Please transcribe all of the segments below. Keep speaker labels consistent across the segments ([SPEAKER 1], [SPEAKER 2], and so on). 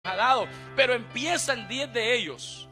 [SPEAKER 1] ha dado, pero empiezan 10 de ellos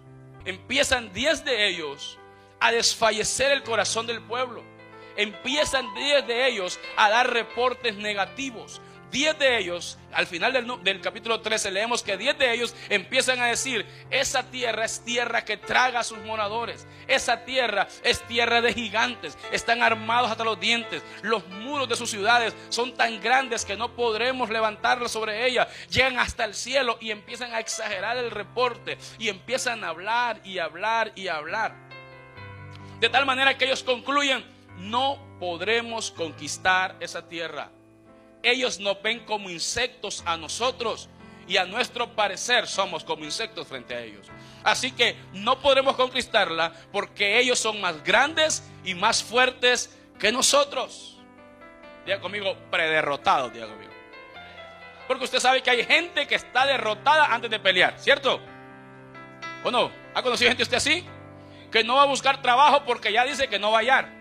[SPEAKER 1] a desfallecer el corazón del pueblo. Empiezan 10 de ellos a dar reportes negativos. 10 de ellos, al final del capítulo 13 leemos que 10 de ellos empiezan a decir: esa tierra es tierra que traga a sus moradores, esa tierra es tierra de gigantes, están armados hasta los dientes, los muros de sus ciudades son tan grandes que no podremos levantarlos sobre ellas, llegan hasta el cielo. Y empiezan a exagerar el reporte y empiezan a hablar y hablar y hablar, de tal manera que ellos concluyen: no podremos conquistar esa tierra. Ellos nos ven como insectos a nosotros, y a nuestro parecer somos como insectos frente a ellos. Así que no podremos conquistarla porque ellos son más grandes y más fuertes que nosotros. Diga conmigo, prederrotados, diga conmigo. Porque usted sabe que hay gente que está derrotada antes de pelear, ¿cierto? ¿O no? ¿Ha conocido gente usted así? Que no va a buscar trabajo porque ya dice que no va a hallar.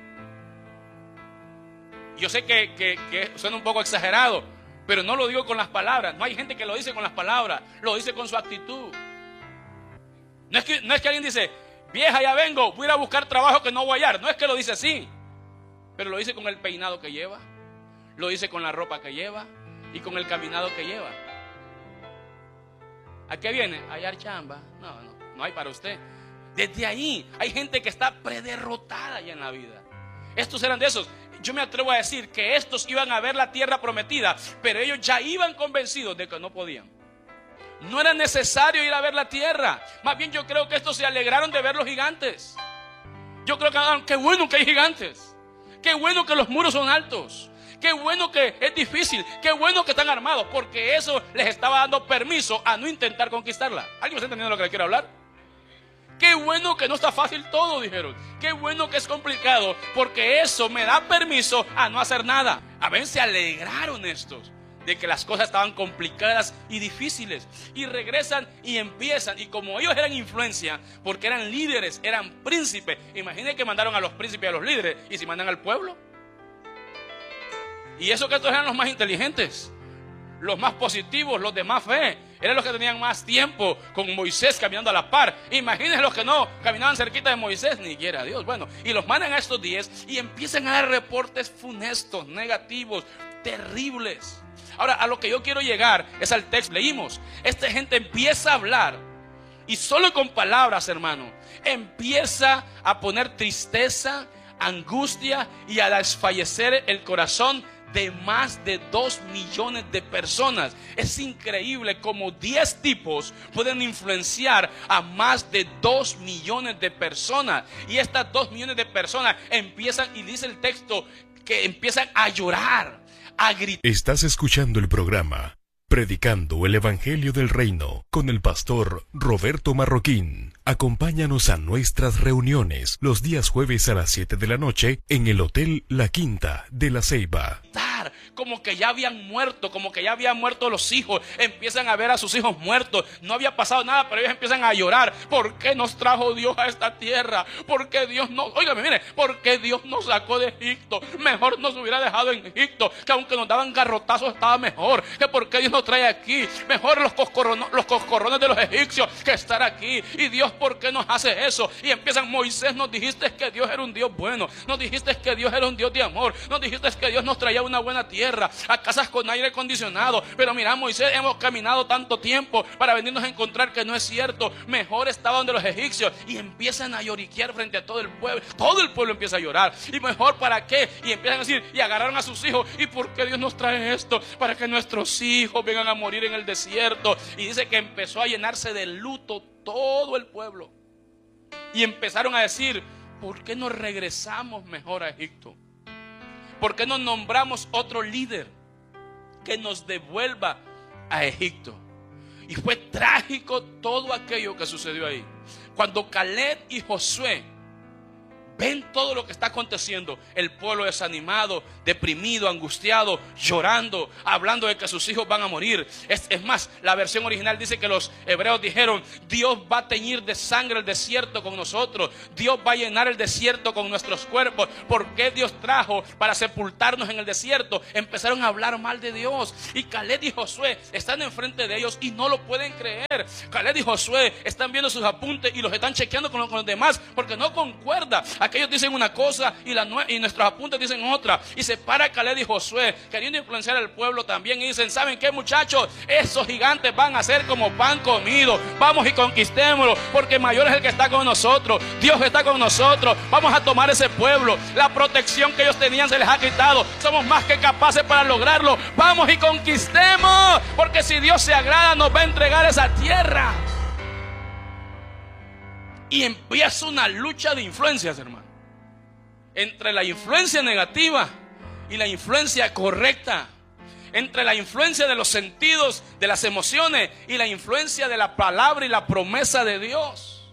[SPEAKER 1] Yo sé que suena un poco exagerado, pero no lo digo con las palabras. No hay gente que lo dice con las palabras, lo dice con su actitud. No es que alguien dice: vieja, ya vengo, voy a ir a buscar trabajo que no voy a hallar. No es que lo dice así, pero lo dice con el peinado que lleva, lo dice con la ropa que lleva y con el caminado que lleva. ¿A qué viene? A hallar chamba. No hay para usted. Desde ahí hay gente que está prederrotada ya en la vida. Estos eran de esos. Yo me atrevo a decir que estos iban a ver la tierra prometida, pero ellos ya iban convencidos de que no podían. No era necesario ir a ver la tierra. Más bien yo creo que estos se alegraron de ver los gigantes. Yo creo que qué bueno que hay gigantes, qué bueno que los muros son altos, qué bueno que es difícil, qué bueno que están armados, porque eso les estaba dando permiso a no intentar conquistarla. ¿Alguien me está entendiendo lo que le quiero hablar? Qué bueno que no está fácil todo, dijeron. Qué bueno que es complicado, porque eso me da permiso a no hacer nada. A veces se alegraron estos de que las cosas estaban complicadas y difíciles, y regresan y empiezan. Y como ellos eran influencia, porque eran líderes, eran príncipes, imaginen que mandaron a los príncipes y a los líderes, y si mandan al pueblo. Y eso que estos eran los más inteligentes, los más positivos, los de más fe, eran los que tenían más tiempo con Moisés caminando a la par. Imagínense los que no caminaban cerquita de Moisés, ni quiera Dios. Bueno, y los mandan a estos 10 y empiezan a dar reportes funestos, negativos, terribles. Ahora, a lo que yo quiero llegar es al texto. Leímos, esta gente empieza a hablar, y solo con palabras, hermano, empieza a poner tristeza, angustia y a desfallecer el corazón de más de 2 millones de personas. Es increíble cómo 10 tipos pueden influenciar a más de 2 millones de personas. Y estas 2 millones de personas empiezan, y dice el texto, que empiezan a llorar, a gritar.
[SPEAKER 2] Estás escuchando el programa Predicando el Evangelio del Reino con el pastor Roberto Marroquín. Acompáñanos a nuestras reuniones los días jueves a las 7 de la noche en el Hotel La Quinta de La Ceiba.
[SPEAKER 1] Como que ya habían muerto, como que ya habían muerto los hijos. Empiezan a ver a sus hijos muertos. No había pasado nada, pero ellos empiezan a llorar. ¿Por qué nos trajo Dios a esta tierra? ¿Por qué Dios no? Óigame, mire, ¿por qué Dios nos sacó de Egipto? Mejor nos hubiera dejado en Egipto, que aunque nos daban garrotazos estaba mejor. Que por qué Dios nos trae aquí. Mejor los coscorrones de los egipcios que estar aquí. Y Dios, ¿por qué nos hace eso? Y empiezan: Moisés, nos dijiste que Dios era un Dios bueno, nos dijiste que Dios era un Dios de amor, nos dijiste que Dios nos traía una buena tierra, a casas con aire acondicionado. Pero mira, Moisés, hemos caminado tanto tiempo para venirnos a encontrar que no es cierto. Mejor estaba donde los egipcios. Y empiezan a lloriquear frente a todo el pueblo. Todo el pueblo empieza a llorar. ¿Y mejor para qué? Y empiezan a decir, y agarraron a sus hijos: ¿y por qué Dios nos trae esto? Para que nuestros hijos vengan a morir en el desierto. Y dice que empezó a llenarse de luto todo el pueblo. Y empezaron a decir: ¿por qué no regresamos mejor a Egipto? ¿Por qué no nombramos otro líder que nos devuelva a Egipto? Y fue trágico todo aquello que sucedió ahí. Cuando Caleb y Josué ven todo lo que está aconteciendo. El pueblo desanimado, deprimido, angustiado, llorando, hablando de que sus hijos van a morir. Es más, la versión original dice que los hebreos dijeron: Dios va a teñir de sangre el desierto con nosotros. Dios va a llenar el desierto con nuestros cuerpos. ¿Por qué Dios trajo para sepultarnos en el desierto? Empezaron a hablar mal de Dios. Y Caleb y Josué están enfrente de ellos y no lo pueden creer. Caleb y Josué están viendo sus apuntes y los están chequeando con los demás porque no concuerda. Aquellos dicen una cosa y nuestros apuntes dicen otra. Y se para Caleb y Josué queriendo influenciar al pueblo también. Y dicen: ¿saben qué, muchachos? Esos gigantes van a ser como pan comido. Vamos y conquistémoslo, porque mayor es el que está con nosotros. Dios está con nosotros. Vamos a tomar ese pueblo. La protección que ellos tenían se les ha quitado. Somos más que capaces para lograrlo. Vamos y conquistemos, porque si Dios se agrada nos va a entregar esa tierra. Y empieza una lucha de influencias, hermano, entre la influencia negativa y la influencia correcta, entre la influencia de los sentidos, de las emociones, y la influencia de la palabra y la promesa de Dios.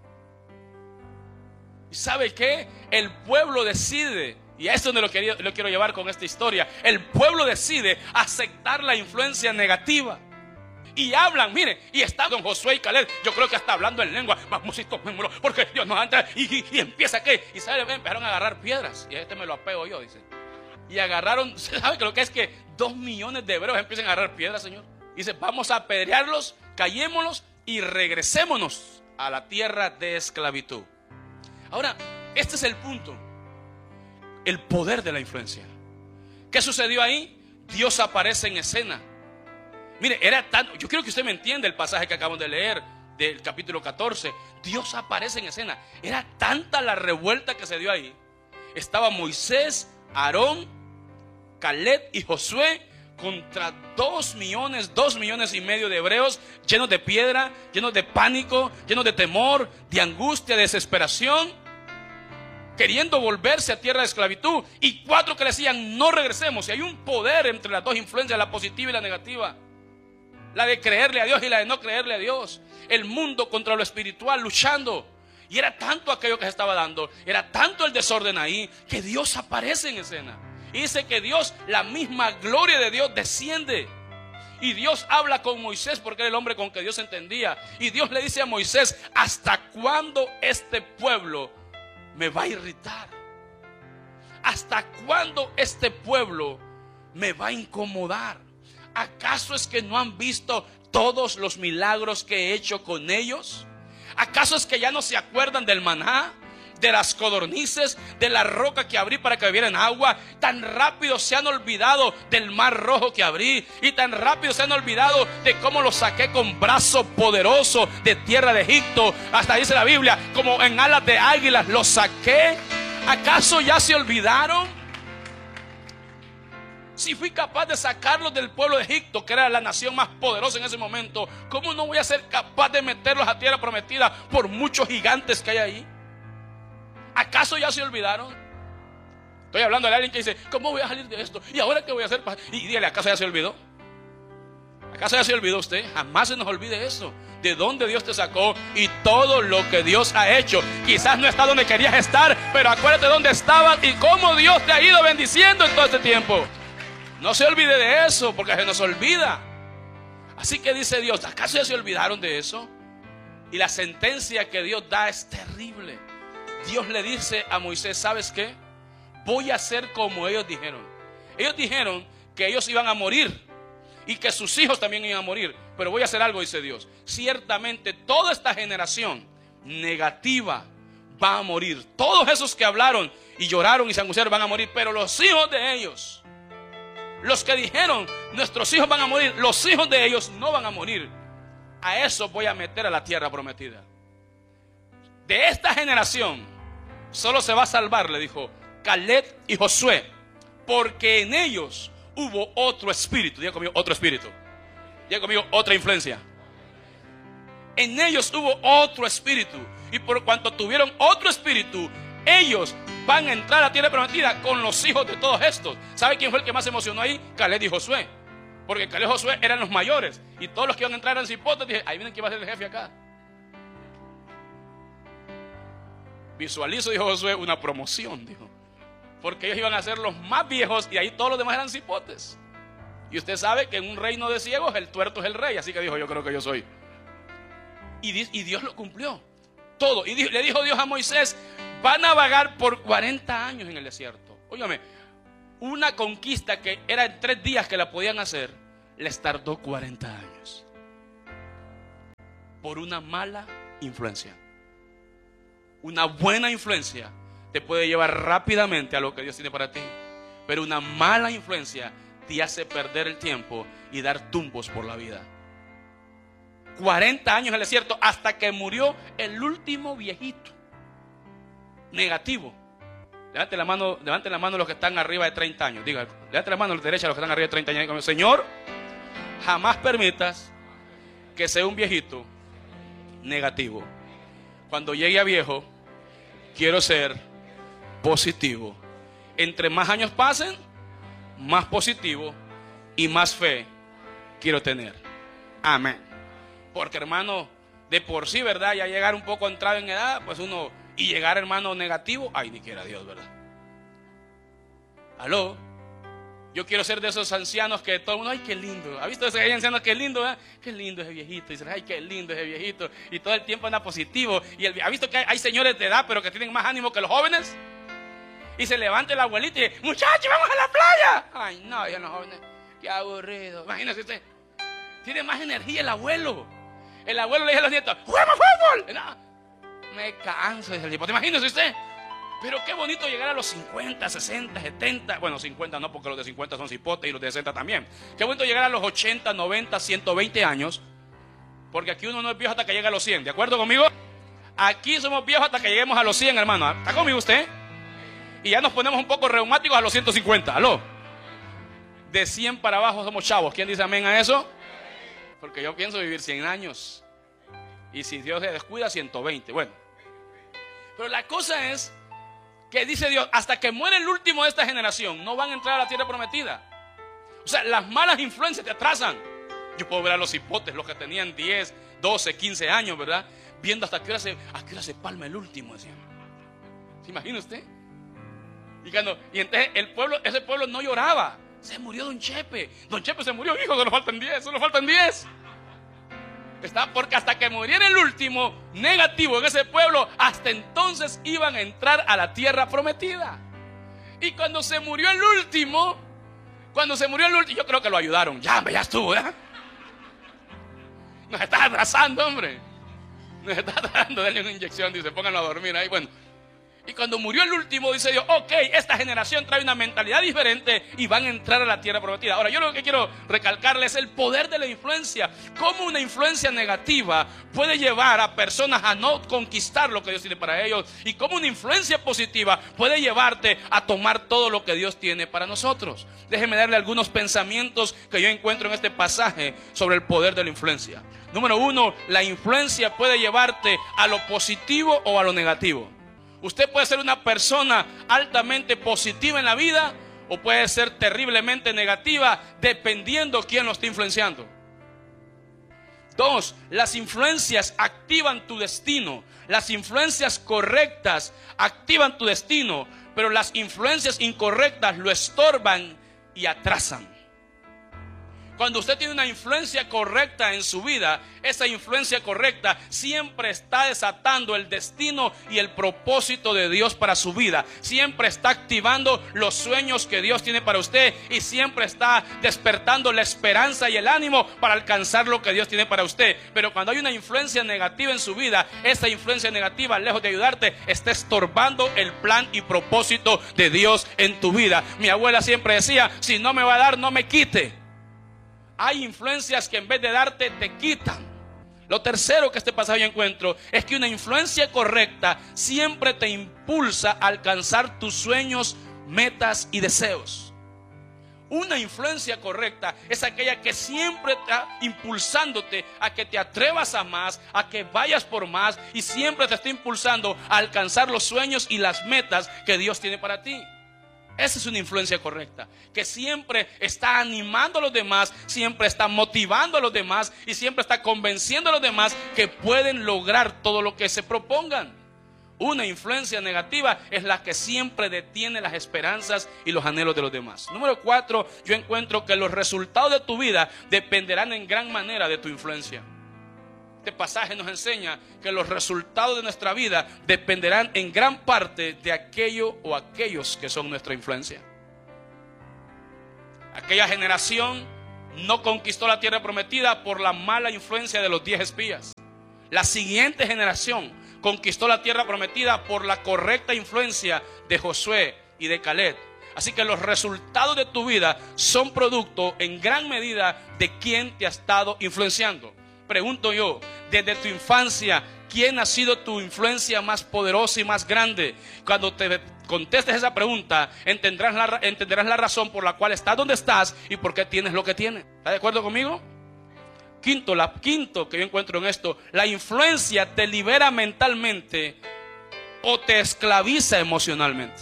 [SPEAKER 1] ¿Y sabe qué? El pueblo decide, y a esto es donde lo quiero llevar con esta historia. El pueblo decide aceptar la influencia negativa. Y hablan, mire, y está don Josué y Caleb, yo creo que hasta hablando en lengua: vamos y tomémoslo, porque Dios nos entra. Y empieza ¿qué? Y sabe, empezaron a agarrar piedras. Y me lo apego yo, dice. Y agarraron, ¿sabe lo que es? Que 2 millones de hebreos empiezan a agarrar piedras, Señor. Y dice: vamos a apedrearlos, callémonos y regresémonos a la tierra de esclavitud. Ahora, este es el punto: el poder de la influencia. ¿Qué sucedió ahí? Dios aparece en escena. Mire, era tan, yo quiero que usted me entienda el pasaje que acabamos de leer del capítulo 14. Dios aparece en escena. Era tanta la revuelta que se dio ahí. Estaba Moisés, Aarón, Caleb y Josué contra 2 millones y medio de hebreos, llenos de piedra, llenos de pánico, llenos de temor, de angustia, de desesperación, queriendo volverse a tierra de esclavitud. Y 4 que le decían: no regresemos. Y hay un poder entre las dos influencias, la positiva y la negativa. La de creerle a Dios y la de no creerle a Dios. El mundo contra lo espiritual luchando. Y era tanto aquello que se estaba dando, era tanto el desorden ahí, que Dios aparece en escena. Y dice que Dios, la misma gloria de Dios desciende. Y Dios habla con Moisés, porque era el hombre con que Dios entendía. Y Dios le dice a Moisés: ¿hasta cuándo este pueblo me va a irritar? ¿Hasta cuándo este pueblo me va a incomodar? ¿Acaso es que no han visto todos los milagros que he hecho con ellos? ¿Acaso es que ya no se acuerdan del maná, de las codornices, de la roca que abrí para que bebieran agua? Tan rápido se han olvidado del mar rojo que abrí, y tan rápido se han olvidado de cómo los saqué con brazo poderoso de tierra de Egipto. Hasta dice la Biblia, como en alas de águilas los saqué. ¿Acaso ya se olvidaron? Si fui capaz de sacarlos del pueblo de Egipto, que era la nación más poderosa en ese momento, ¿cómo no voy a ser capaz de meterlos a tierra prometida por muchos gigantes que hay ahí? ¿Acaso ya se olvidaron? Estoy hablando de alguien que dice: ¿cómo voy a salir de esto? ¿Y ahora qué voy a hacer? Y dígale: ¿acaso ya se olvidó? ¿Acaso ya se olvidó usted? Jamás se nos olvide eso. De dónde Dios te sacó y todo lo que Dios ha hecho. Quizás no está donde querías estar, pero acuérdate dónde estabas y cómo Dios te ha ido bendiciendo en todo este tiempo. No se olvide de eso, porque se nos olvida. Así que dice Dios: ¿acaso ya se olvidaron de eso? Y la sentencia que Dios da es terrible. Dios le dice a Moisés: ¿sabes qué? Voy a hacer como ellos dijeron. Ellos dijeron que ellos iban a morir y que sus hijos también iban a morir. Pero voy a hacer algo, dice Dios. Ciertamente toda esta generación negativa va a morir. Todos esos que hablaron y lloraron y se angustiaron van a morir. Pero los hijos de ellos, los que dijeron nuestros hijos van a morir, los hijos de ellos no van a morir. A eso voy a meter a la tierra prometida. De esta generación solo se va a salvar, le dijo, Caleb y Josué, porque en ellos hubo otro espíritu. Diga conmigo: otro espíritu. Diga conmigo: otra influencia. En ellos hubo otro espíritu, y por cuanto tuvieron otro espíritu, ellos van a entrar a la tierra prometida con los hijos de todos estos. ¿Sabe quién fue el que más se emocionó ahí? Caleb y Josué. Porque Caleb y Josué eran los mayores, y todos los que iban a entrar eran cipotes. Dije: ahí vienen, ¿quién va a ser el jefe acá? Visualizo, dijo Josué, una promoción, dijo. Porque ellos iban a ser los más viejos y ahí todos los demás eran cipotes. Y usted sabe que en un reino de ciegos el tuerto es el rey. Así que dijo, yo creo que yo soy. Y Dios lo cumplió. Todo. Y le dijo Dios a Moisés, van a vagar por 40 años en el desierto. Óigame, una conquista que era en 3 días que la podían hacer, les tardó 40 años. Por una mala influencia. Una buena influencia te puede llevar rápidamente a lo que Dios tiene para ti. Pero una mala influencia te hace perder el tiempo y dar tumbos por la vida. 40 años en el desierto hasta que murió el último viejito. Negativo. Levante la mano los que están arriba de 30 años. Diga, levante la mano derecha los que están arriba de 30 años. Diga, Señor, jamás permitas que sea un viejito negativo. Cuando llegue a viejo, quiero ser positivo. Entre más años pasen, más positivo y más fe quiero tener. Amén. Porque, hermano, de por sí, ¿verdad? Ya llegar un poco entrado en edad, pues uno, y llegar, hermano, negativo, ay, ni quiera Dios, ¿verdad? Aló. Yo quiero ser de esos ancianos que todo el mundo, ay, qué lindo. ¿Ha visto esos ancianos? Qué lindo, ¿verdad? Qué lindo ese viejito. Dice, ay, qué lindo ese viejito. Y todo el tiempo anda positivo. ¿Ha visto que hay señores de edad, pero que tienen más ánimo que los jóvenes? Y se levanta el abuelito y dice, muchachos, vamos a la playa. Ay, no, ya los jóvenes, qué aburrido. Imagínese usted, tiene más energía el abuelo. El abuelo le dice a los nietos, ¡juguemos fútbol! No, me canso, dice el tipo. ¿Te imaginas usted? Pero qué bonito llegar a los 50, 60, 70. Bueno, 50 no, porque los de 50 son cipotes y los de 60 también. Qué bonito llegar a los 80, 90, 120 años. Porque aquí uno no es viejo hasta que llega a los 100. ¿De acuerdo conmigo? Aquí somos viejos hasta que lleguemos a los 100, hermano. ¿Está conmigo usted? Y ya nos ponemos un poco reumáticos a los 150. ¿Aló? De 100 para abajo somos chavos. ¿Quién dice amén a eso? Porque yo pienso vivir 100 años. Y si Dios se descuida, 120. Bueno. Pero la cosa es que dice Dios, hasta que muere el último de esta generación, no van a entrar a la tierra prometida. O sea, las malas influencias te atrasan. Yo puedo ver a los hipotes, los que tenían 10, 12, 15 años, ¿verdad? Viendo hasta qué hora se palma el último, decían. ¿Se imagina usted? Y entonces ese pueblo no lloraba. Se murió Don Chepe. Don Chepe se murió, hijo, solo faltan 10, solo faltan 10. Porque hasta que muriera el último negativo en ese pueblo, hasta entonces iban a entrar a la tierra prometida. Y cuando se murió el último, yo creo que lo ayudaron. Ya estuvo, ¿eh? Nos está atrasando, hombre. Nos está atrasando, denle una inyección, dice, pónganlo a dormir ahí, bueno. Y cuando murió el último, dice Dios, ok, esta generación trae una mentalidad diferente y van a entrar a la tierra prometida. Ahora, yo lo que quiero recalcarles es el poder de la influencia. Cómo una influencia negativa puede llevar a personas a no conquistar lo que Dios tiene para ellos. Y cómo una influencia positiva puede llevarte a tomar todo lo que Dios tiene para nosotros. Déjenme darle algunos pensamientos que yo encuentro en este pasaje sobre el poder de la influencia. Número 1, la influencia puede llevarte a lo positivo o a lo negativo. Usted puede ser una persona altamente positiva en la vida o puede ser terriblemente negativa dependiendo quién lo está influenciando. 2, las influencias activan tu destino. Las influencias correctas activan tu destino, pero las influencias incorrectas lo estorban y atrasan. Cuando usted tiene una influencia correcta en su vida, esa influencia correcta siempre está desatando el destino y el propósito de Dios para su vida. Siempre está activando los sueños que Dios tiene para usted y siempre está despertando la esperanza y el ánimo para alcanzar lo que Dios tiene para usted. Pero cuando hay una influencia negativa en su vida, esa influencia negativa, lejos de ayudarte, está estorbando el plan y propósito de Dios en tu vida. Mi abuela siempre decía, si no me va a dar, no me quite. Hay influencias que en vez de darte, te quitan. Lo tercero que este pasaje yo encuentro es que una influencia correcta siempre te impulsa a alcanzar tus sueños, metas y deseos. Una influencia correcta es aquella que siempre está impulsándote a que te atrevas a más, a que vayas por más, y siempre te está impulsando a alcanzar los sueños y las metas que Dios tiene para ti. Esa es una influencia correcta, que siempre está animando a los demás, siempre está motivando a los demás y siempre está convenciendo a los demás que pueden lograr todo lo que se propongan. Una influencia negativa es la que siempre detiene las esperanzas y los anhelos de los demás. Número 4, yo encuentro que los resultados de tu vida dependerán en gran manera de tu influencia. Este pasaje nos enseña que los resultados de nuestra vida dependerán en gran parte de aquello o aquellos que son nuestra influencia. Aquella generación no conquistó la tierra prometida por la mala influencia de los 10 espías. La siguiente generación conquistó la tierra prometida por la correcta influencia de Josué y de Caleb. Así que los resultados de tu vida son producto en gran medida de quién te ha estado influenciando. Pregunto yo, desde tu infancia, ¿quién ha sido tu influencia más poderosa y más grande? Cuando te contestes esa pregunta, entenderás la razón por la cual estás donde estás y por qué tienes lo que tienes. ¿Estás de acuerdo conmigo? Quinto que yo encuentro en esto, la influencia te libera mentalmente o te esclaviza emocionalmente.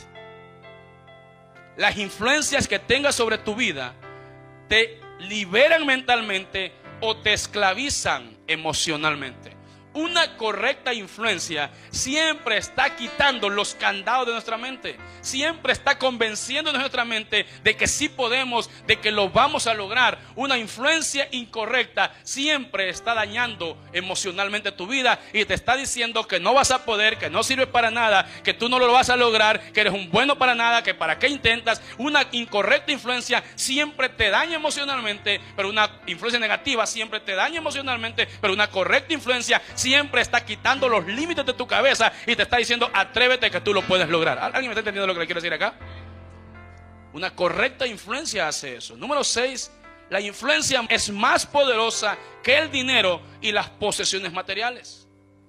[SPEAKER 1] Las influencias que tengas sobre tu vida te liberan mentalmente o te esclavizan emocionalmente. Una correcta influencia siempre está quitando los candados de nuestra mente. Siempre está convenciendo nuestra mente de que sí podemos, de que lo vamos a lograr. Una influencia incorrecta siempre está dañando emocionalmente tu vida y te está diciendo que no vas a poder, que no sirve para nada, que tú no lo vas a lograr, que eres un bueno para nada, que para qué intentas. Una incorrecta influencia siempre te daña emocionalmente, pero una influencia negativa siempre te daña emocionalmente, pero una correcta influencia siempre está quitando los límites de tu cabeza y te está diciendo atrévete que tú lo puedes lograr. ¿Alguien me está entendiendo lo que le quiero decir acá? Una correcta influencia hace eso. Número 6, la influencia es más poderosa que el dinero y las posesiones materiales.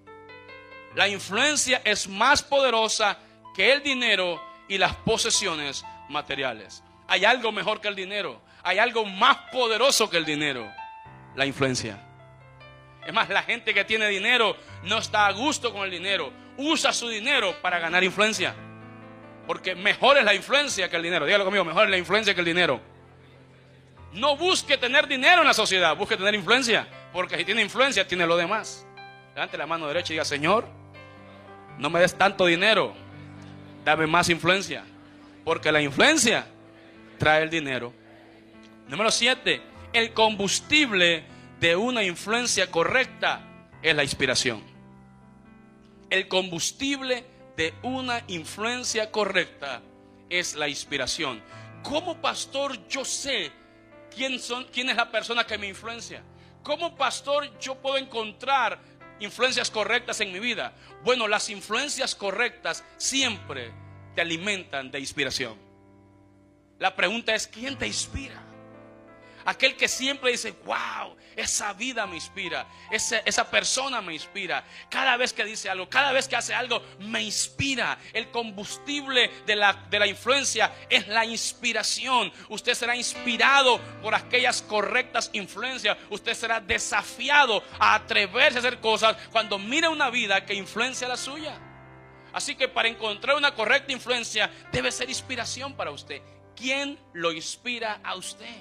[SPEAKER 1] La influencia es más poderosa que el dinero y las posesiones materiales. Hay algo mejor que el dinero, hay algo más poderoso que el dinero: la influencia. Es más, la gente que tiene dinero no está a gusto con el dinero. Usa su dinero para ganar influencia. Porque mejor es la influencia que el dinero. Dígalo conmigo, mejor es la influencia que el dinero. No busque tener dinero en la sociedad, busque tener influencia. Porque si tiene influencia, tiene lo demás. Levante la mano derecha y diga: Señor, no me des tanto dinero, dame más influencia. Porque la influencia trae el dinero. Número 7, el combustible de una influencia correcta es la inspiración. El combustible de una influencia correcta es la inspiración. Como pastor yo sé quién es la persona que me influencia. Como pastor yo puedo encontrar influencias correctas en mi vida. Bueno, las influencias correctas siempre te alimentan de inspiración. La pregunta es: ¿quién te inspira? Aquel que siempre dice: wow, esa vida me inspira, esa persona me inspira. Cada vez que dice algo, cada vez que hace algo, me inspira. El combustible de la influencia es la inspiración. Usted será inspirado por aquellas correctas influencias. Usted será desafiado a atreverse a hacer cosas cuando mire una vida que influencia la suya. Así que para encontrar una correcta influencia debe ser inspiración para usted. ¿Quién lo inspira a usted?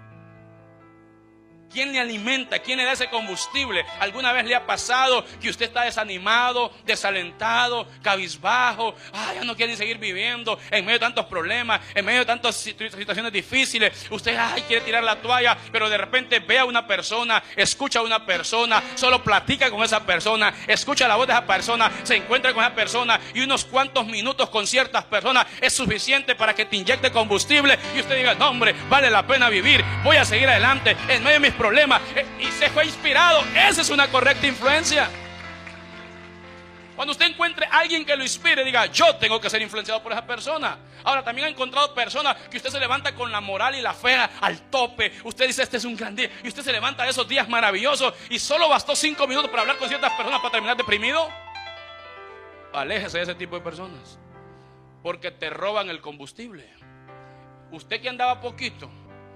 [SPEAKER 1] ¿Quién le alimenta? ¿Quién le da ese combustible? ¿Alguna vez le ha pasado que usted está desanimado, desalentado, cabizbajo? Ya no quiere ni seguir viviendo en medio de tantos problemas, en medio de tantas situaciones difíciles. Usted quiere tirar la toalla, pero de repente ve a una persona, escucha a una persona, solo platica con esa persona, escucha la voz de esa persona, se encuentra con esa persona y unos cuantos minutos con ciertas personas es suficiente para que te inyecte combustible y usted diga: no, hombre, vale la pena vivir, voy a seguir adelante en medio de mis problemas, y se fue inspirado. Esa es una correcta influencia. Cuando usted encuentre a alguien que lo inspire, diga: yo tengo que ser influenciado por esa persona. Ahora, también ha encontrado personas que usted se levanta con la moral y la fe al tope. Usted dice: este es un gran día, y usted se levanta de esos días maravillosos y solo bastó 5 minutos para hablar con ciertas personas para terminar deprimido. Aléjese de ese tipo de personas, porque te roban el combustible. Usted que andaba poquito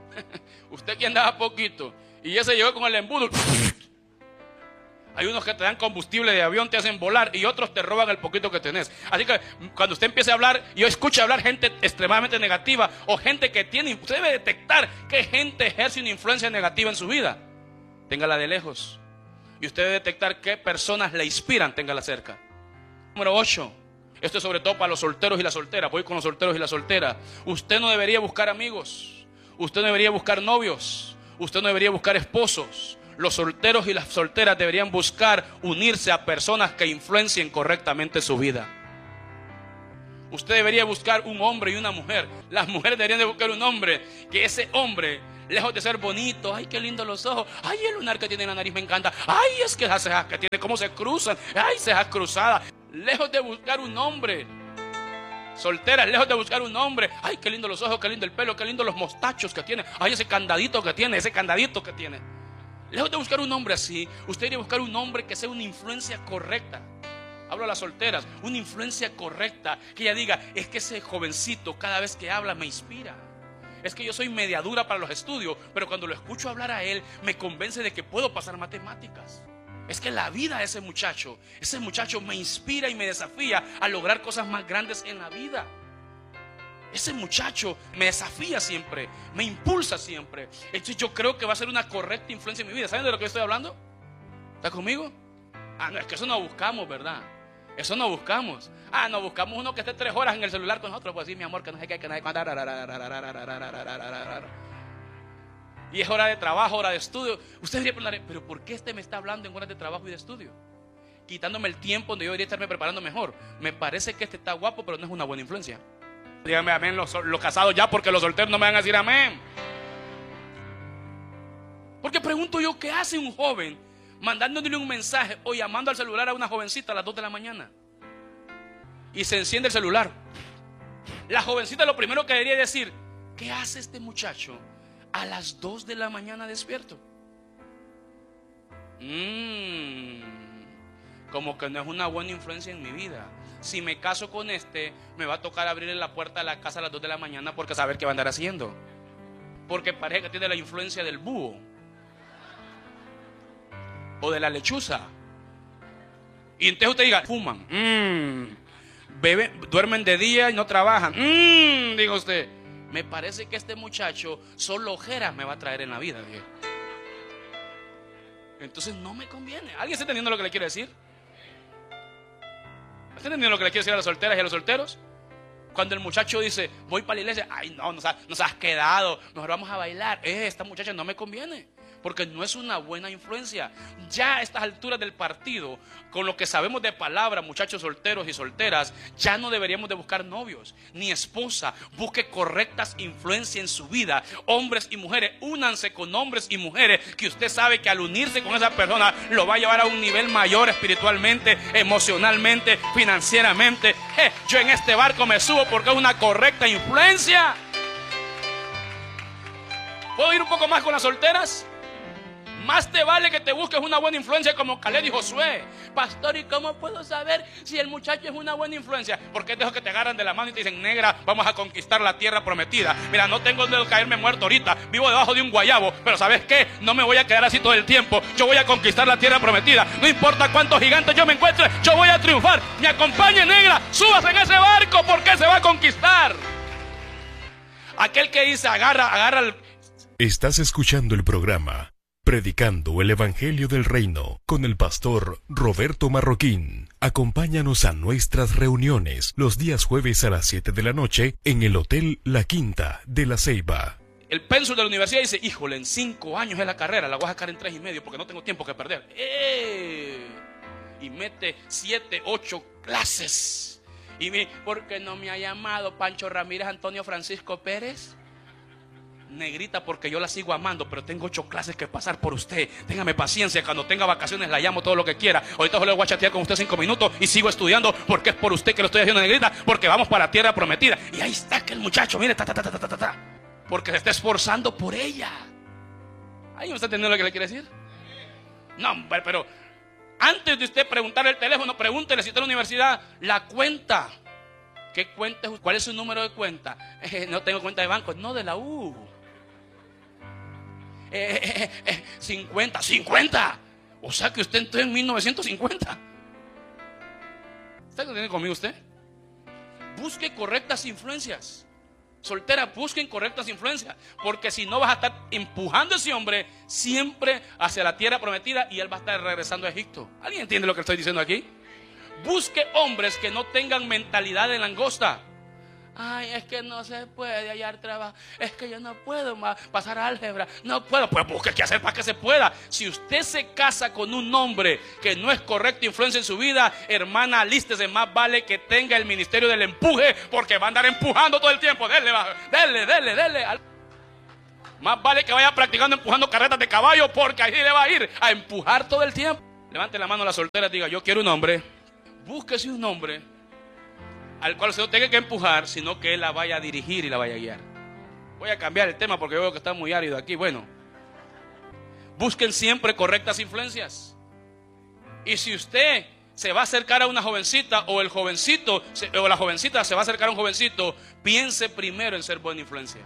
[SPEAKER 1] y ya se llegó con el embudo. Hay unos que te dan combustible de avión, te hacen volar, y otros te roban el poquito que tenés. Así que cuando usted empiece a hablar, yo escucho hablar gente extremadamente negativa o gente que tiene, usted debe detectar qué gente ejerce una influencia negativa en su vida. Téngala de lejos. Y usted debe detectar qué personas le inspiran, téngala cerca. Número 8. Esto es sobre todo para los solteros y las solteras. Voy con los solteros y las solteras. Usted no debería buscar amigos. Usted no debería buscar novios. Usted no debería buscar esposos. Los solteros y las solteras deberían buscar unirse a personas que influencien correctamente su vida. Usted debería buscar un hombre y una mujer. Las mujeres deberían de buscar un hombre, que ese hombre, lejos de ser bonito, ay, qué lindo los ojos, ay, el lunar que tiene en la nariz me encanta, ay, es que las cejas que tiene, cómo se cruzan, ay, cejas cruzadas. Lejos de buscar un hombre. Solteras, lejos de buscar un hombre, ay, qué lindo los ojos, qué lindo el pelo, qué lindo los mostachos que tiene, ay, ese candadito que tiene, ese candadito que tiene. Lejos de buscar un hombre así, usted debería buscar un hombre que sea una influencia correcta. Hablo a las solteras, una influencia correcta, que ella diga, es que ese jovencito cada vez que habla me inspira. Es que yo soy media dura para los estudios, pero cuando lo escucho hablar a él, me convence de que puedo pasar matemáticas. Es que la vida de ese muchacho me inspira y me desafía a lograr cosas más grandes en la vida. Ese muchacho me desafía siempre, me impulsa siempre. Entonces yo creo que va a ser una correcta influencia en mi vida. ¿Saben de lo que estoy hablando? ¿Está conmigo? No, es que eso no buscamos, ¿verdad? Eso no buscamos. No buscamos uno que esté 3 horas en el celular con nosotros. Pues sí, mi amor, que no sé qué, que no hay cuánto. Y es hora de trabajo, hora de estudio. Usted debería preguntar, pero ¿por qué me está hablando en horas de trabajo y de estudio? Quitándome el tiempo donde yo debería estarme preparando mejor. Me parece que está guapo, pero no es una buena influencia. Díganme amén los casados ya, porque los solteros no me van a decir amén. Porque pregunto yo, ¿qué hace un joven mandándole un mensaje o llamando al celular a una jovencita a las 2 de la mañana? Y se enciende el celular. La jovencita lo primero que debería decir, ¿qué hace este muchacho a las 2 de la mañana despierto? Como que no es una buena influencia en mi vida. Si me caso con me va a tocar abrirle la puerta de la casa a las 2 de la mañana porque saber qué va a andar haciendo. Porque parece que tiene la influencia del búho o de la lechuza. Y entonces usted diga, fuman, beben, duermen de día y no trabajan. Diga usted, me parece que este muchacho solo ojeras me va a traer en la vida. Digo. Entonces no me conviene. ¿Alguien está entendiendo lo que le quiero decir? ¿Está entendiendo lo que le quiero decir a las solteras y a los solteros? Cuando el muchacho dice, voy para la iglesia, ay no, nos has quedado, mejor vamos a bailar. Esta muchacha no me conviene, porque no es una buena influencia. Ya a estas alturas del partido, con lo que sabemos de palabra, muchachos solteros y solteras, ya no deberíamos de buscar novios, ni esposa. Busque correctas influencias en su vida. Hombres y mujeres, únanse con hombres y mujeres que usted sabe que al unirse con esa persona lo va a llevar a un nivel mayor espiritualmente, emocionalmente, financieramente. Yo en este barco me subo porque es una correcta influencia. ¿Puedo ir un poco más con las solteras? Más te vale que te busques una buena influencia como Caleb y Josué. Pastor, ¿y cómo puedo saber si el muchacho es una buena influencia? Porque dejo que te agarran de la mano y te dicen, negra, vamos a conquistar la tierra prometida. Mira, no tengo donde caerme muerto ahorita. Vivo debajo de un guayabo, pero ¿sabes qué? No me voy a quedar así todo el tiempo. Yo voy a conquistar la tierra prometida. No importa cuántos gigantes yo me encuentre, yo voy a triunfar. Me acompañe, negra, súbase en ese barco porque se va a conquistar. Aquel que dice, agarra el...
[SPEAKER 2] Estás escuchando el programa Predicando el Evangelio del Reino con el pastor Roberto Marroquín. Acompáñanos a nuestras reuniones los días jueves a las 7 de la noche en el Hotel La Quinta de La Ceiba.
[SPEAKER 1] El pénsul de la universidad dice, híjole, en 5 años es la carrera, la voy a sacar en 3 y medio porque no tengo tiempo que perder. Y mete 7, 8 clases. Y ¿por qué no me ha llamado Pancho Ramírez, Antonio Francisco Pérez? Negrita, porque yo la sigo amando, pero tengo 8 clases que pasar por usted. Téngame paciencia, cuando tenga vacaciones la llamo todo lo que quiera. Ahorita solo voy a chatear con usted 5 minutos y sigo estudiando porque es por usted que lo estoy haciendo, negrita, porque vamos para la tierra prometida. Y ahí está que el muchacho, mire, porque se está esforzando por ella. ¿Alguien me está entendiendo lo que le quiere decir? No, pero antes de usted preguntar el teléfono, pregúntele si está en la universidad la cuenta. ¿Qué cuenta? ¿Cuál es su número de cuenta? No tengo cuenta de banco, no, de la U. 50. O sea que usted entró en 1950. ¿Está entendiendo conmigo usted? Busque correctas influencias. Soltera, busquen correctas influencias, porque si no vas a estar empujando a ese hombre siempre hacia la tierra prometida y él va a estar regresando a Egipto. ¿Alguien entiende lo que estoy diciendo aquí? Busque hombres que no tengan mentalidad de langosta. Ay, es que no se puede hallar trabajo. Es que yo no puedo más pasar álgebra. No puedo. Pues busque qué hacer para que se pueda. Si usted se casa con un hombre que no es correcto, influencia en su vida, hermana, alístese. Más vale que tenga el ministerio del empuje, porque va a andar empujando todo el tiempo. Dele. Más vale que vaya practicando empujando carretas de caballo, porque ahí le va a ir a empujar todo el tiempo. Levante la mano a la soltera y diga: yo quiero un hombre. Búsquese un hombre al cual se no tenga que empujar, sino que él la vaya a dirigir y la vaya a guiar. Voy a cambiar el tema porque veo que está muy árido aquí. Bueno, busquen siempre correctas influencias. Y si usted se va a acercar a una jovencita, o el jovencito o la jovencita se va a acercar a un jovencito, piense primero en ser buena influencia.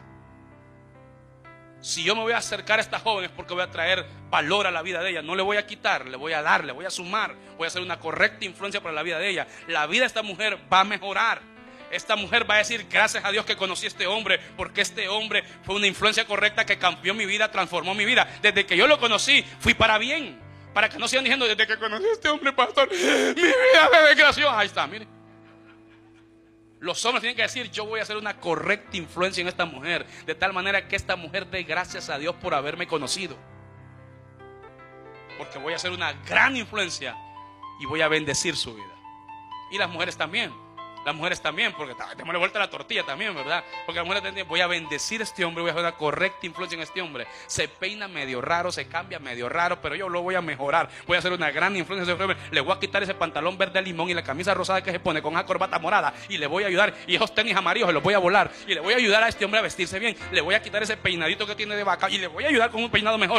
[SPEAKER 1] Si yo me voy a acercar a esta joven es porque voy a traer valor a la vida de ella. No le voy a quitar, le voy a dar, le voy a sumar. Voy a hacer una correcta influencia para la vida de ella. La vida de esta mujer va a mejorar. Esta mujer va a decir: gracias a Dios que conocí a este hombre, porque este hombre fue una influencia correcta que cambió mi vida, transformó mi vida. Desde que yo lo conocí, fui para bien. Para que no sigan diciendo: desde que conocí a este hombre, pastor, mi vida se desgració. Ahí está, mire. Los hombres tienen que decir: yo voy a hacer una correcta influencia en esta mujer, de tal manera que esta mujer dé gracias a Dios por haberme conocido, porque voy a hacer una gran influencia y voy a bendecir su vida. Y las mujeres también, porque démosle vuelta a la tortilla también, ¿verdad? Porque las mujeres también: voy a bendecir a este hombre, voy a hacer una correcta influencia en este hombre. Se peina medio raro, se cambia medio raro, pero yo lo voy a mejorar. Voy a hacer una gran influencia en este hombre. Le voy a quitar ese pantalón verde limón y la camisa rosada que se pone con esa corbata morada, y le voy a ayudar. Y esos tenis amarillos se los voy a volar, y le voy a ayudar a este hombre a vestirse bien. Le voy a quitar ese peinadito que tiene de vaca, y le voy a ayudar con un peinado mejor.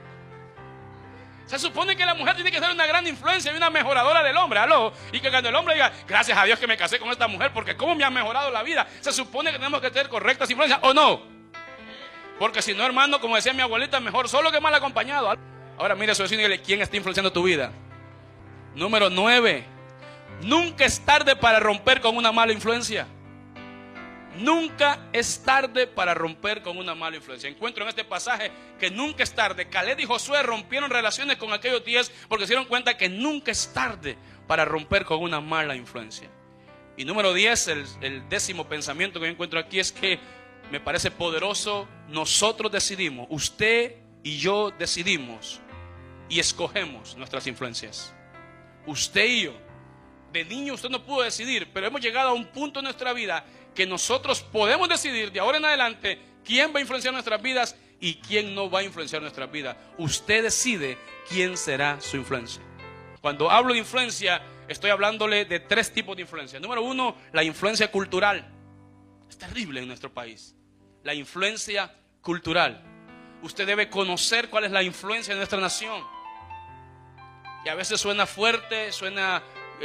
[SPEAKER 1] Se supone que la mujer tiene que ser una gran influencia y una mejoradora del hombre. ¿Aló? Y que cuando el hombre diga: gracias a Dios que me casé con esta mujer, porque cómo me ha mejorado la vida. Se supone que tenemos que tener correctas influencias, ¿o no? Porque si no, hermano, como decía mi abuelita, mejor solo que mal acompañado. Ahora mire a su vecino y dile: ¿quién está influenciando tu vida? Número 9. Nunca es tarde para romper con una mala influencia. Nunca es tarde para romper con una mala influencia. Encuentro en este pasaje que nunca es tarde. Caleb y Josué rompieron relaciones con aquellos 10 porque se dieron cuenta que nunca es tarde para romper con una mala influencia. Y número 10, el décimo pensamiento que yo encuentro aquí es que me parece poderoso. Nosotros decidimos, usted y yo decidimos y escogemos nuestras influencias. Usted y yo. De niño usted no pudo decidir, pero hemos llegado a un punto en nuestra vida que nosotros podemos decidir de ahora en adelante quién va a influenciar nuestras vidas y quién no va a influenciar nuestras vidas. Usted decide quién será su influencia. Cuando hablo de influencia, estoy hablándole de 3 tipos de influencia. Número 1, la influencia cultural. Es terrible en nuestro país. La influencia cultural. Usted debe conocer cuál es la influencia de nuestra nación. Y a veces suena fuerte, suena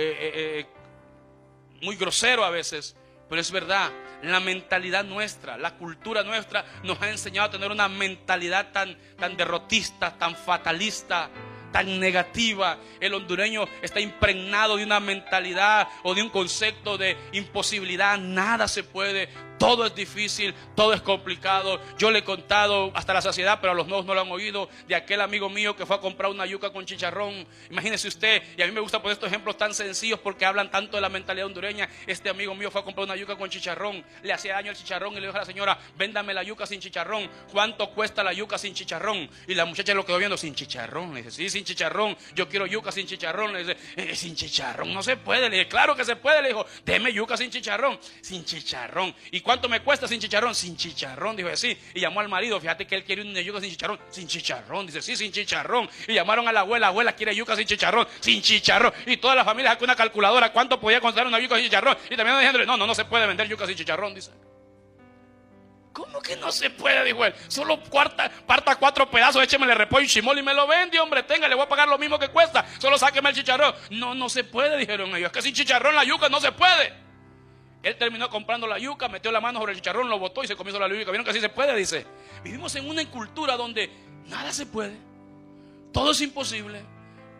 [SPEAKER 1] muy grosero a veces, pero es verdad. La mentalidad nuestra, la cultura nuestra nos ha enseñado a tener una mentalidad tan derrotista, tan fatalista, tan negativa. El hondureño está impregnado de una mentalidad o de un concepto de imposibilidad. Nada se puede, todo es difícil, todo es complicado. Yo le he contado hasta la saciedad, pero a los nuevos no lo han oído, de aquel amigo mío que fue a comprar una yuca con chicharrón. Imagínese usted, y a mí me gusta poner estos ejemplos tan sencillos porque hablan tanto de la mentalidad hondureña. Este amigo mío fue a comprar una yuca con chicharrón, le hacía daño el chicharrón y le dijo a la señora: véndame la yuca sin chicharrón. ¿Cuánto cuesta la yuca sin chicharrón? Y la muchacha lo quedó viendo: sin chicharrón. Le dice: sí, sin chicharrón, yo quiero yuca sin chicharrón. Le dice: sin chicharrón no se puede. Le dije: claro que se puede. Le dijo: deme yuca sin chicharrón. Sin chicharrón. ¿Y cuánto me cuesta sin chicharrón? Sin chicharrón. Dijo: sí. Y llamó al marido: fíjate que él quiere una yuca sin chicharrón. Sin chicharrón. Dice: sí, sin chicharrón. Y llamaron a la abuela: abuela, quiere yuca sin chicharrón. Sin chicharrón. Y toda la familia sacó una calculadora cuánto podía costar una yuca sin chicharrón. Y también diciéndole: no se puede vender yuca sin chicharrón. Dice: ¿cómo que no se puede? Dijo él: solo parta 4 pedazos, échemele repollo y chimol y me lo vende, hombre. Tenga, le voy a pagar lo mismo que cuesta, solo sáqueme el chicharrón. No se puede, dijeron ellos. Es que sin chicharrón la yuca no se puede. Él terminó comprando la yuca, metió la mano sobre el chicharrón, lo botó y se comió la yuca. ¿Vieron que así se puede? Dice. Vivimos en una cultura donde nada se puede, todo es imposible,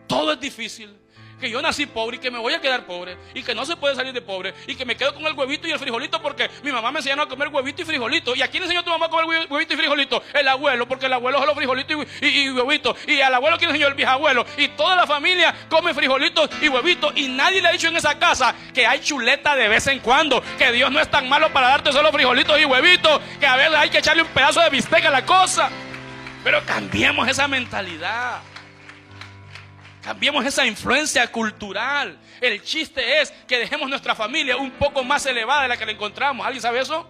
[SPEAKER 1] todo es difícil, que yo nací pobre y que me voy a quedar pobre y que no se puede salir de pobre y que me quedo con el huevito y el frijolito porque mi mamá me enseñó a comer huevito y frijolito. ¿Y a quién enseñó tu mamá a comer huevito y frijolito? El abuelo, porque el abuelo solo frijolito y huevito. Y al abuelo, ¿quién enseñó? El bisabuelo. Y toda la familia come frijolitos y huevitos, y nadie le ha dicho en esa casa que hay chuleta de vez en cuando, que Dios no es tan malo para darte solo frijolitos y huevitos, que a veces hay que echarle un pedazo de bistec a la cosa. Pero cambiemos esa mentalidad. Cambiemos esa influencia cultural. El chiste es que dejemos nuestra familia un poco más elevada de la que la encontramos. ¿Alguien sabe eso?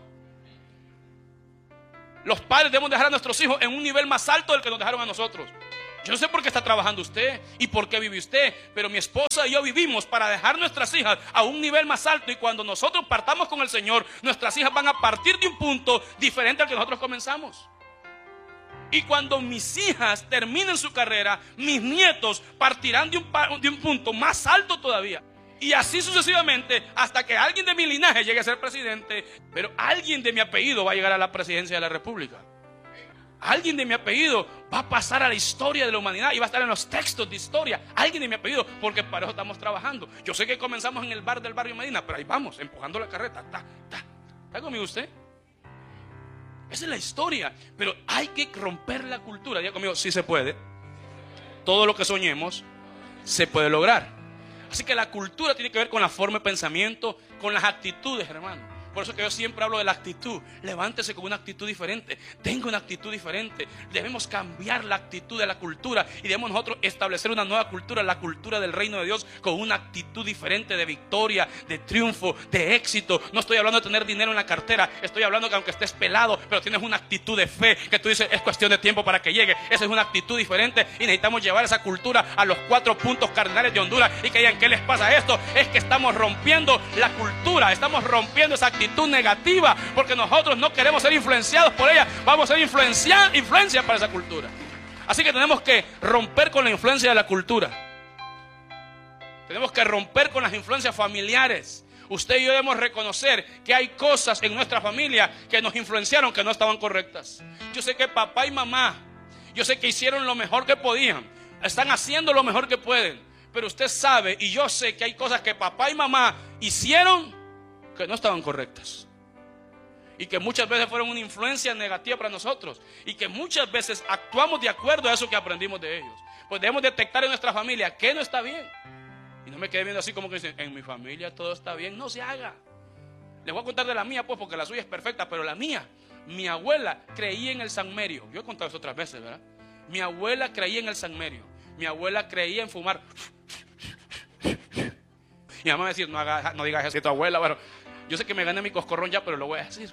[SPEAKER 1] Los padres debemos dejar a nuestros hijos en un nivel más alto del que nos dejaron a nosotros. Yo no sé por qué está trabajando usted y por qué vive usted, pero mi esposa y yo vivimos para dejar nuestras hijas a un nivel más alto, y cuando nosotros partamos con el Señor, nuestras hijas van a partir de un punto diferente al que nosotros comenzamos. Y cuando mis hijas terminen su carrera, mis nietos partirán de un punto más alto todavía. Y así sucesivamente, hasta que alguien de mi linaje llegue a ser presidente. Pero alguien de mi apellido va a llegar a la presidencia de la República. Alguien de mi apellido va a pasar a la historia de la humanidad y va a estar en los textos de historia. Alguien de mi apellido, porque para eso estamos trabajando. Yo sé que comenzamos en el bar del barrio Medina, pero ahí vamos, empujando la carreta. ¿Está conmigo usted? Esa es la historia, pero hay que romper la cultura. Diga conmigo, sí se puede. Todo lo que soñemos se puede lograr. Así que la cultura tiene que ver con la forma de pensamiento, con las actitudes, hermano. Por eso que yo siempre hablo de la actitud. Levántese con una actitud diferente. Tenga una actitud diferente. Debemos cambiar la actitud de la cultura y debemos nosotros establecer una nueva cultura, la cultura del reino de Dios, con una actitud diferente de victoria, de triunfo, de éxito. No estoy hablando de tener dinero en la cartera. Estoy hablando que aunque estés pelado, pero tienes una actitud de fe, que tú dices, es cuestión de tiempo para que llegue. Esa es una actitud diferente y necesitamos llevar esa cultura a los 4 puntos cardinales de Honduras y que digan, ¿qué les pasa a esto? Es que estamos rompiendo la cultura, estamos rompiendo esa actitud negativa, porque nosotros no queremos ser influenciados por ella. Vamos a ser influencia para esa cultura. Así que tenemos que romper con la influencia de la cultura. Tenemos que romper con las influencias familiares. Usted y yo debemos reconocer que hay cosas en nuestra familia que nos influenciaron, que no estaban correctas. Yo sé que papá y mamá, yo sé que hicieron lo mejor que podían, están haciendo lo mejor que pueden, pero usted sabe y yo sé que hay cosas que papá y mamá hicieron que no estaban correctas, y que muchas veces fueron una influencia negativa para nosotros, y que muchas veces actuamos de acuerdo a eso que aprendimos de ellos. Pues debemos detectar en nuestra familia qué no está bien. Y no me quede viendo así como que dicen, en mi familia todo está bien. No se haga. Les voy a contar de la mía, pues, porque la suya es perfecta, pero la mía, mi abuela creía en el saumerio. Yo he contado eso otras veces, ¿verdad? Mi abuela creía en el saumerio. Mi abuela creía en fumar. Mi mamá me decía, no digas eso a tu abuela. Bueno, yo sé que me gané mi coscorrón ya, pero lo voy a decir.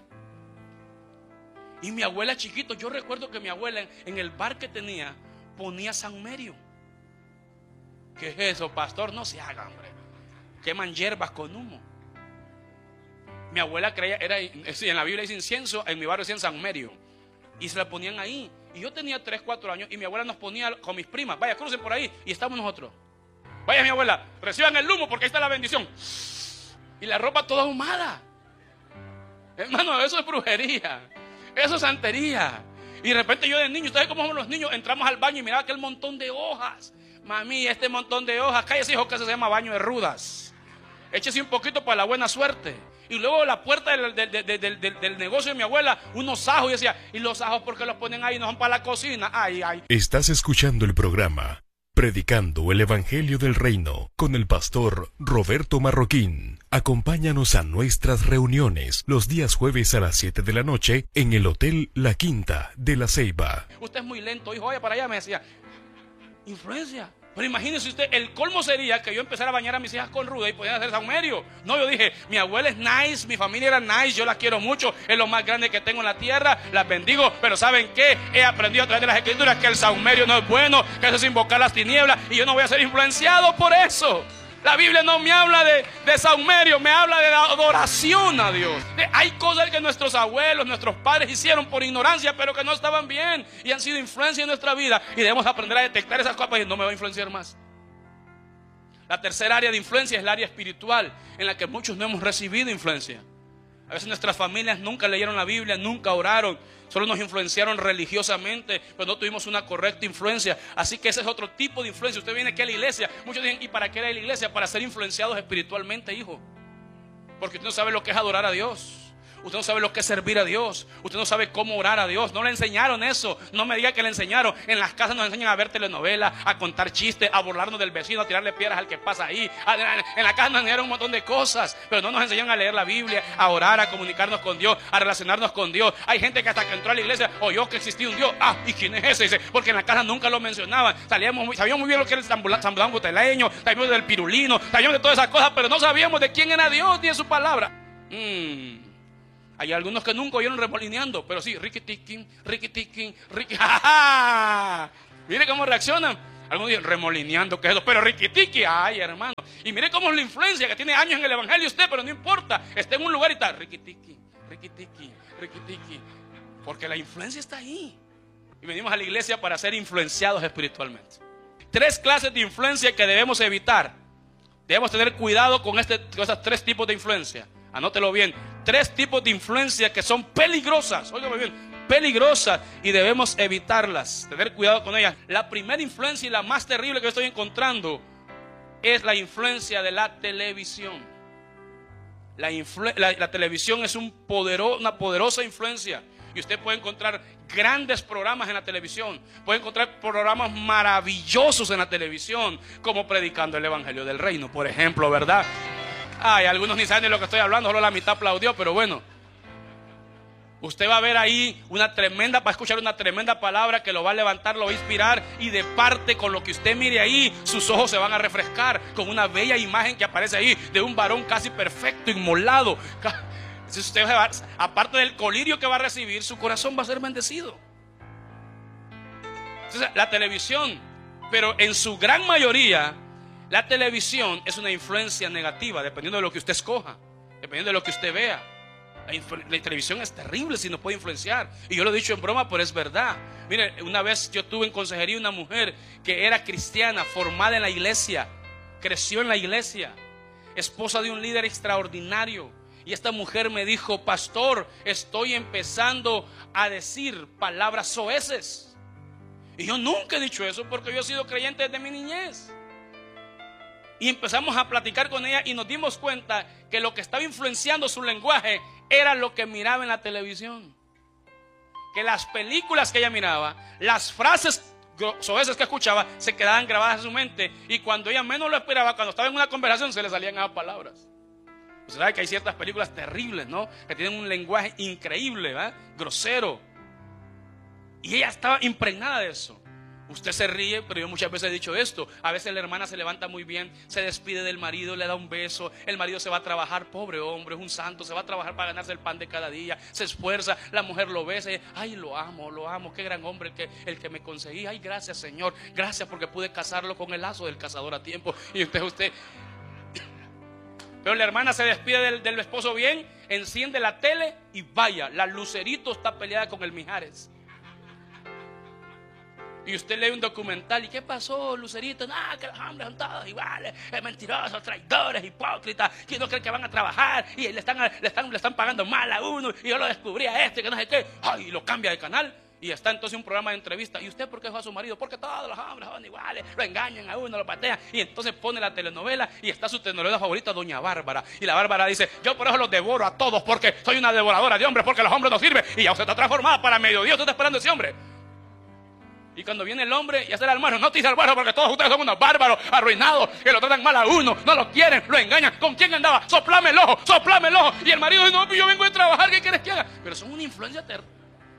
[SPEAKER 1] Y mi abuela chiquito, yo recuerdo que mi abuela en el bar que tenía ponía saumerio. ¿Qué es eso, pastor? No se haga, hombre. Queman hierbas con humo. Mi abuela creía, en la Biblia dice incienso, en mi barrio decían saumerio. Y se la ponían ahí. Y yo tenía 3, 4 años y mi abuela nos ponía con mis primas. Vaya, crucen por ahí. Y estamos nosotros. Vaya, mi abuela, reciban el humo porque ahí está la bendición. Y la ropa toda ahumada. Hermano, eso es brujería. Eso es santería. Y de repente yo de niño, ¿ustedes cómo somos los niños? Entramos al baño y miraba aquel montón de hojas. Mami, este montón de hojas, cállese, hijo, que se llama baño de rudas. Échese un poquito para la buena suerte. Y luego la puerta del negocio de mi abuela, unos ajos. Y decía, ¿y los ajos por qué los ponen ahí? No son para la cocina. Ay.
[SPEAKER 2] Estás escuchando el programa Predicando el Evangelio del Reino con el pastor Roberto Marroquín. Acompáñanos a nuestras reuniones los días jueves a las 7 de la noche en el Hotel La Quinta de La Ceiba.
[SPEAKER 1] Usted es muy lento, hijo, vaya para allá, me decía. Influencia. Pero imagínese usted, el colmo sería que yo empezara a bañar a mis hijas con ruda y podían hacer saumerio. No, yo dije, mi abuela es nice, mi familia era nice, yo la quiero mucho, es lo más grande que tengo en la tierra, las bendigo. Pero ¿saben qué? He aprendido a través de las escrituras que el saumerio no es bueno, que eso es invocar las tinieblas, y yo no voy a ser influenciado por eso. La Biblia no me habla de saumerio, me habla de la adoración a Dios. Hay cosas que nuestros abuelos, nuestros padres hicieron por ignorancia, pero que no estaban bien y han sido influencia en nuestra vida. Y debemos aprender a detectar esas cosas y no me va a influenciar más. La tercera área de influencia es el área espiritual, en la que muchos no hemos recibido influencia. A veces nuestras familias nunca leyeron la Biblia, nunca oraron, solo nos influenciaron religiosamente, pero no tuvimos una correcta influencia. Así que ese es otro tipo de influencia. Usted viene aquí a la iglesia, muchos dicen, ¿y para qué era la iglesia? Para ser influenciados espiritualmente, hijo. Porque usted no sabe lo que es adorar a Dios. Usted no sabe lo que es servir a Dios. Usted no sabe cómo orar a Dios. No le enseñaron eso. No me diga que le enseñaron. En las casas nos enseñan a ver telenovelas, a contar chistes, a burlarnos del vecino, a tirarle piedras al que pasa ahí. En la casa nos enseñaron un montón de cosas, pero no nos enseñan a leer la Biblia, a orar, a comunicarnos con Dios, a relacionarnos con Dios. Hay gente que hasta que entró a la iglesia oyó que existía un Dios. ¿Y quién es ese? Dice, porque en la casa nunca lo mencionaban. Sabíamos muy bien lo que era el San Buteleño, sabíamos del pirulino, sabíamos de todas esas cosas, pero no sabíamos de quién era Dios ni de su palabra. Hay algunos que nunca oyeron remolineando, pero sí, riquitiquín, riquitiquín, riqui. ¡Ja, ja! Mire cómo reaccionan. Algunos dicen remolineando, ¿qué es eso? Pero riquitiqui, ay, hermano. Y mire cómo es la influencia, que tiene años en el evangelio usted, pero no importa. Está en un lugar y está riquitiqui, riquitiqui, riquitiqui. Porque la influencia está ahí. Y venimos a la iglesia para ser influenciados espiritualmente. 3 clases de influencia que debemos evitar. Debemos tener cuidado con esos 3 tipos de influencia. Anótelo bien. 3 tipos de influencia que son peligrosas. Óigame bien, peligrosas, y debemos evitarlas, tener cuidado con ellas. La primera influencia y la más terrible que yo estoy encontrando es la influencia de la televisión. La televisión es una poderosa influencia. Y usted puede encontrar grandes programas en la televisión. Puede encontrar programas maravillosos en la televisión, como Predicando el Evangelio del Reino, por ejemplo, ¿verdad? Algunos ni saben de lo que estoy hablando, solo la mitad aplaudió, pero bueno. Usted va a ver ahí va a escuchar una tremenda palabra que lo va a levantar, lo va a inspirar, y de parte con lo que usted mire ahí, sus ojos se van a refrescar con una bella imagen que aparece ahí de un varón casi perfecto, inmolado. Usted aparte del colirio que va a recibir, su corazón va a ser bendecido. Entonces, la televisión, pero en su gran mayoría, la televisión es una influencia negativa, dependiendo de lo que usted escoja, dependiendo de lo que usted vea. La televisión es terrible si nos puede influenciar. Y yo lo he dicho en broma, pero es verdad. Mire, una vez yo tuve en consejería una mujer que era cristiana, formada en la iglesia, creció en la iglesia, esposa de un líder extraordinario. Y esta mujer me dijo: pastor, estoy empezando a decir palabras soeces. Y yo nunca he dicho eso, porque yo he sido creyente desde mi niñez. Y empezamos a platicar con ella y nos dimos cuenta que lo que estaba influenciando su lenguaje era lo que miraba en la televisión. Que las películas que ella miraba, las frases soeces que escuchaba, se quedaban grabadas en su mente. Y cuando ella menos lo esperaba, cuando estaba en una conversación, se le salían esas palabras. Usted sabe que hay ciertas películas terribles, ¿no? Que tienen un lenguaje increíble, ¿verdad? Grosero. Y ella estaba impregnada de eso. Usted se ríe, pero yo muchas veces he dicho esto. A veces la hermana se levanta muy bien, se despide del marido, le da un beso. El marido se va a trabajar, pobre hombre, es un santo, se va a trabajar para ganarse el pan de cada día. Se esfuerza, la mujer lo besa y, ay, lo amo, qué gran hombre el que me conseguí. Ay, gracias, Señor, gracias porque pude casarlo con el lazo del cazador a tiempo. Y usted pero la hermana se despide del esposo bien, enciende la tele y vaya, la Lucerito está peleada con el Mijares. Y usted lee un documental, ¿y qué pasó, Lucerito? Que los hombres son todos iguales, mentirosos, traidores, hipócritas, que no creen que van a trabajar y le están pagando mal a uno, y yo lo descubrí a que no sé qué. Y lo cambia de canal. Y está entonces un programa de entrevista. ¿Y usted por qué dejó a su marido? Porque todos los hombres son iguales, lo engañan a uno, lo patean. Y entonces pone la telenovela y está su telenovela favorita, Doña Bárbara. Y la Bárbara dice: yo por eso los devoro a todos, porque soy una devoradora de hombres, porque los hombres no sirven. Y ya usted está transformada para mediodía, usted está esperando a ese hombre. Y cuando viene el hombre y hace el almuerzo, no te dice almuerzo porque todos ustedes son unos bárbaros, arruinados, que lo tratan mal a uno, no lo quieren, lo engañan. ¿Con quién andaba? Soplame el ojo. Y el marido dice: no, yo vengo a trabajar, ¿qué quieres que haga? Pero son una influencia terrible.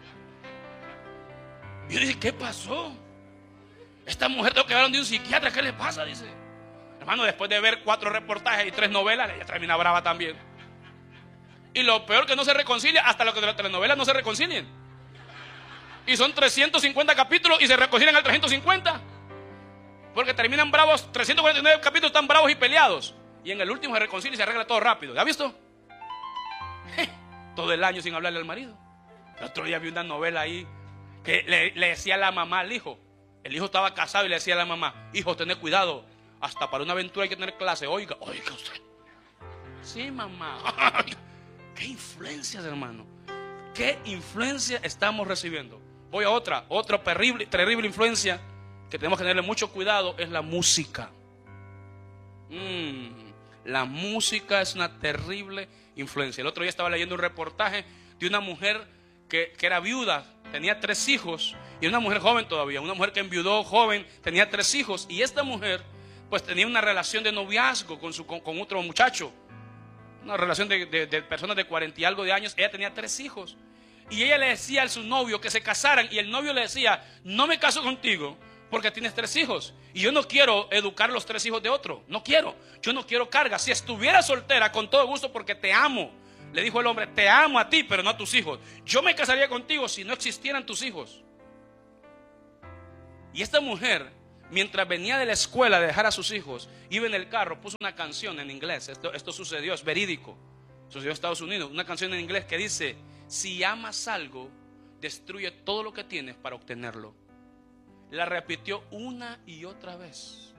[SPEAKER 1] Y yo dije: ¿qué pasó? Esta mujer tengo que hablar de un psiquiatra, ¿qué le pasa? Dice. Hermano, después de ver 4 reportajes y 3 novelas, ella termina brava también. Y lo peor, que no se reconcilia hasta lo que de las telenovelas no se reconcilien. Y son 350 capítulos y se reconcilian al 350. Porque terminan bravos, 349 capítulos están bravos y peleados. Y en el último se reconcilia y se arregla todo rápido. ¿Ya ha visto? Todo el año sin hablarle al marido. El otro día vi una novela ahí que le decía a la mamá al hijo. El hijo estaba casado y le decía a la mamá: hijo, tened cuidado, hasta para una aventura hay que tener clase. Oiga usted. Sí, mamá. ¿Qué influencias, hermano? ¿Qué influencia estamos recibiendo? Voy a otra terrible influencia que tenemos que tenerle mucho cuidado, es la música. La música es una terrible influencia. El otro día estaba leyendo un reportaje de una mujer que era viuda, tenía 3 hijos, y una mujer joven todavía, una mujer que enviudó joven, tenía 3 hijos, y esta mujer pues tenía una relación de noviazgo con otro muchacho, una relación de personas de 40 y algo de años. Ella tenía 3 hijos, y ella le decía a su novio que se casaran, y el novio le decía: no me caso contigo porque tienes 3 hijos, y yo no quiero educar los 3 hijos de otro, yo no quiero carga. Si estuviera soltera, con todo gusto, porque te amo. Le dijo el hombre: te amo a ti, pero no a tus hijos. Yo me casaría contigo si no existieran tus hijos. Y esta mujer, mientras venía de la escuela a dejar a sus hijos, iba en el carro, puso una canción en inglés. Esto sucedió, es verídico, sucedió en Estados Unidos. Una canción en inglés que dice: si amas algo, destruye todo lo que tienes para obtenerlo. La repitió una y otra vez.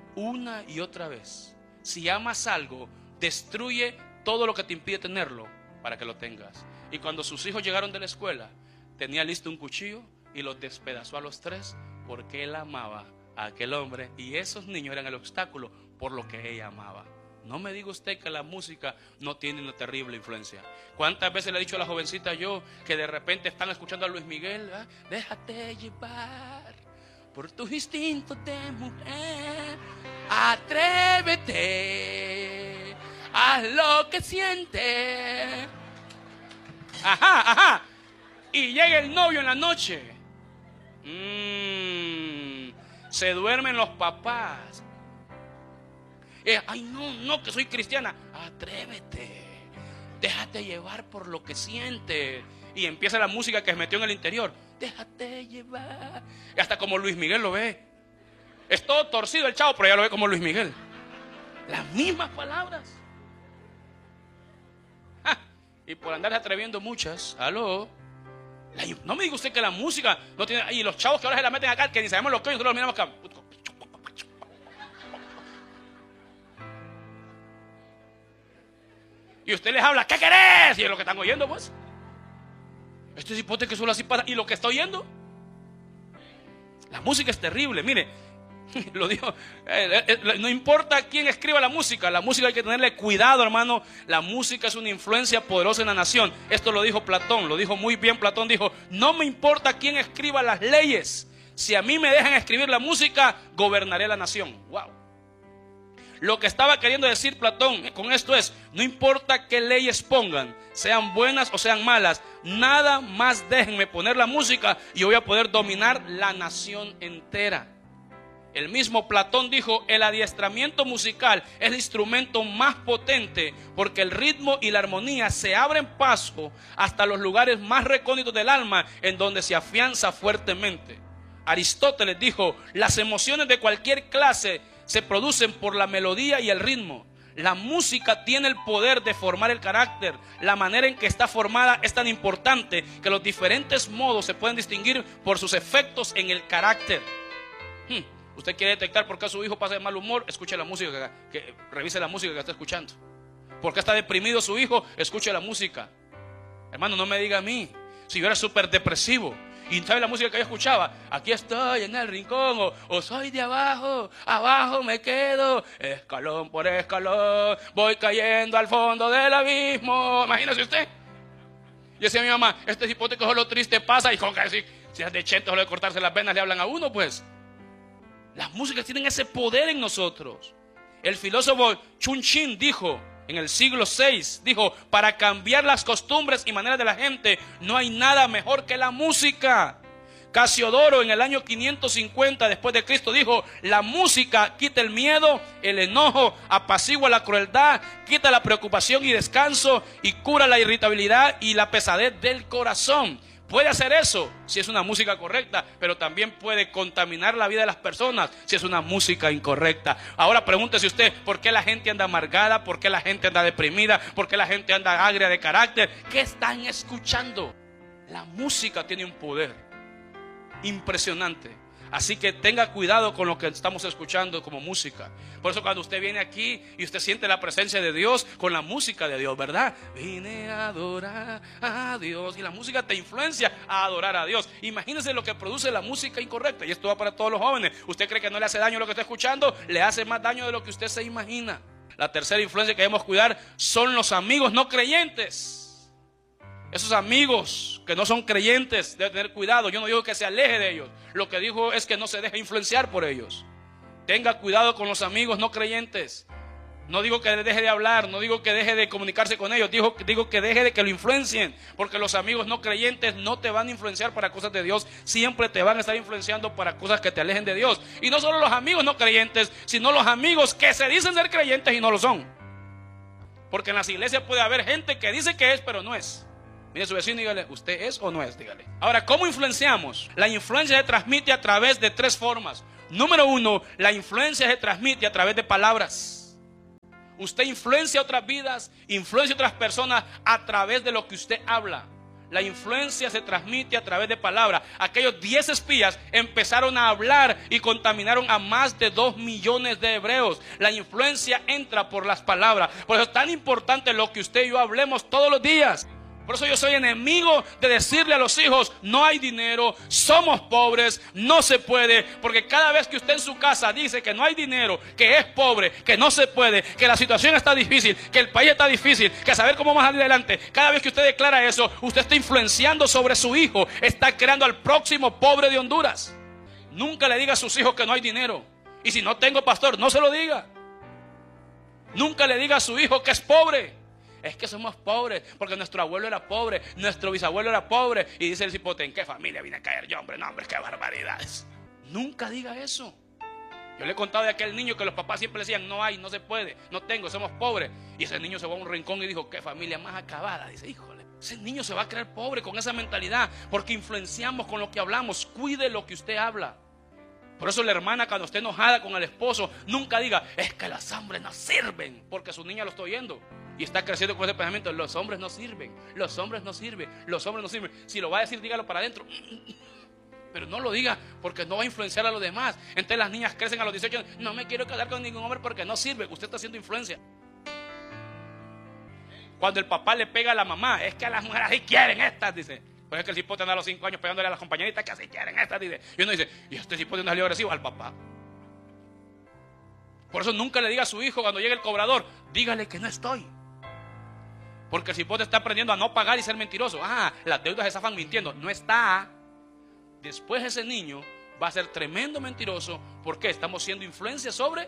[SPEAKER 1] Si amas algo, destruye todo lo que te impide tenerlo para que lo tengas. Y cuando sus hijos llegaron de la escuela, tenía listo un cuchillo y los despedazó a los 3, porque él amaba a aquel hombre, y esos niños eran el obstáculo por lo que ella amaba. No me diga usted que la música no tiene una terrible influencia. ¿Cuántas veces le he dicho a la jovencita yo que de repente están escuchando a Luis Miguel? Déjate llevar por tus instintos de mujer, atrévete, haz lo que sientes. Ajá. Y llega el novio en la noche. Se duermen los papás. Ay, no, que soy cristiana. Atrévete, déjate llevar por lo que sientes. Y empieza la música que se metió en el interior. Déjate llevar. Y hasta como Luis Miguel lo ve. Es todo torcido el chavo, pero ya lo ve como Luis Miguel. Las mismas palabras. Y por andarse atreviendo muchas. Aló. No me diga usted que la música no tiene. Y los chavos que ahora se la meten acá, que ni sabemos lo que es, nosotros los miramos acá. Y usted les habla: ¿qué querés? Y es lo que están oyendo, pues. Esto es hipote que solo así pasa. ¿Y lo que está oyendo? La música es terrible. Mire, lo dijo, no importa quién escriba la música hay que tenerle cuidado, hermano. La música es una influencia poderosa en la nación. Esto lo dijo Platón, lo dijo muy bien Platón. Dijo: no me importa quién escriba las leyes, si a mí me dejan escribir la música, gobernaré la nación. Wow. Lo que estaba queriendo decir Platón con esto es: no importa qué leyes pongan, sean buenas o sean malas, nada más déjenme poner la música y yo voy a poder dominar la nación entera. El mismo Platón dijo: el adiestramiento musical es el instrumento más potente, porque el ritmo y la armonía se abren paso hasta los lugares más recónditos del alma, en donde se afianza fuertemente. Aristóteles dijo: las emociones de cualquier clase se producen por la melodía y el ritmo. La música tiene el poder de formar el carácter. La manera en que está formada es tan importante que los diferentes modos se pueden distinguir por sus efectos en el carácter. Usted quiere detectar por qué su hijo pasa de mal humor, escuche la música, revise la música que está escuchando. ¿Por qué está deprimido su hijo? Escuche la música. Hermano, no me diga a mí. Si yo era súper depresivo, y sabe la música que yo escuchaba: aquí estoy en el rincón, o soy de abajo, abajo me quedo, escalón por escalón, voy cayendo al fondo del abismo. Imagínese usted. Yo decía a mi mamá: este hipotético solo triste pasa. Y con que si es de chente, solo de cortarse las venas le hablan a uno, pues. Las músicas tienen ese poder en nosotros. El filósofo Chun Chin dijo en el siglo VI, dijo: para cambiar las costumbres y maneras de la gente no hay nada mejor que la música. Casiodoro en el año 550 después de Cristo dijo: la música quita el miedo, el enojo, apacigua la crueldad, quita la preocupación y descanso, y cura la irritabilidad y la pesadez del corazón. Puede hacer eso si es una música correcta, pero también puede contaminar la vida de las personas si es una música incorrecta. Ahora pregúntese usted: ¿por qué la gente anda amargada? ¿Por qué la gente anda deprimida? ¿Por qué la gente anda agria de carácter? ¿Qué están escuchando? La música tiene un poder impresionante. Así que tenga cuidado con lo que estamos escuchando como música. Por eso cuando usted viene aquí y usted siente la presencia de Dios con la música de Dios, ¿verdad? Vine a adorar a Dios. Y la música te influencia a adorar a Dios. Imagínense lo que produce la música incorrecta. Y esto va para todos los jóvenes. ¿Usted cree que no le hace daño lo que está escuchando? Le hace más daño de lo que usted se imagina. La tercera influencia que debemos cuidar son los amigos no creyentes. Esos amigos que no son creyentes deben tener cuidado. Yo no digo que se aleje de ellos. Lo que digo es que no se deje influenciar por ellos. Tenga cuidado con los amigos no creyentes. No digo que deje de hablar, no digo que deje de comunicarse con ellos. Digo que deje de que lo influencien. Porque los amigos no creyentes no te van a influenciar para cosas de Dios. Siempre te van a estar influenciando para cosas que te alejen de Dios. Y no solo los amigos no creyentes, sino los amigos que se dicen ser creyentes y no lo son. Porque en las iglesias puede haber gente que dice que es, pero no es. Mire a su vecino y dígale, ¿usted es o no es? Dígale. Ahora, ¿cómo influenciamos? La influencia se transmite a través de 3 formas. Número 1, la influencia se transmite a través de palabras. Usted influencia otras vidas, influencia otras personas a través de lo que usted habla. La influencia se transmite a través de palabras. Aquellos 10 espías empezaron a hablar y contaminaron a más de 2 millones de hebreos. La influencia entra por las palabras. Por eso es tan importante lo que usted y yo hablemos todos los días. Por eso yo soy enemigo de decirle a los hijos, no hay dinero, somos pobres, no se puede. Porque cada vez que usted en su casa dice que no hay dinero, que es pobre, que no se puede, que la situación está difícil, que el país está difícil, que saber cómo vamos a salir adelante, cada vez que usted declara eso, usted está influenciando sobre su hijo, está creando al próximo pobre de Honduras. Nunca le diga a sus hijos que no hay dinero. Y si no tengo pastor, no se lo diga. Nunca le diga a su hijo que es pobre. Es que somos pobres, porque nuestro abuelo era pobre, nuestro bisabuelo era pobre. Y dice el cipote, ¿en qué familia vine a caer yo, hombre? No, hombre, qué barbaridades. Nunca diga eso. Yo le he contado de aquel niño que los papás siempre le decían, no hay, no se puede, no tengo, somos pobres. Y ese niño se va a un rincón y dijo, qué familia más acabada. Dice, híjole, ese niño se va a creer pobre con esa mentalidad, porque influenciamos con lo que hablamos. Cuide lo que usted habla. Por eso la hermana, cuando esté enojada con el esposo, nunca diga, es que los hombres no sirven, porque su niña lo está oyendo. Y está creciendo con ese pensamiento, los hombres no sirven, los hombres no sirven, los hombres no sirven. Si lo va a decir, dígalo para adentro. Pero no lo diga, porque no va a influenciar a los demás. Entonces las niñas crecen a los 18 años, no me quiero casar con ningún hombre porque no sirve. Usted está haciendo influencia. Cuando el papá le pega a la mamá, es que a las mujeres así quieren estas, dice. Pues es que el cipote anda a los 5 años pegándole a las compañeritas que así quieren estas, dice. Y uno dice, ¿y este cipote no salió agresivo? Al papá. Por eso nunca le diga a su hijo cuando llegue el cobrador, dígale que no estoy. Porque el cipote está aprendiendo a no pagar y ser mentiroso. Las deudas se zafan mintiendo. No está. Después ese niño va a ser tremendo mentiroso. ¿Por qué? Estamos siendo influencia sobre.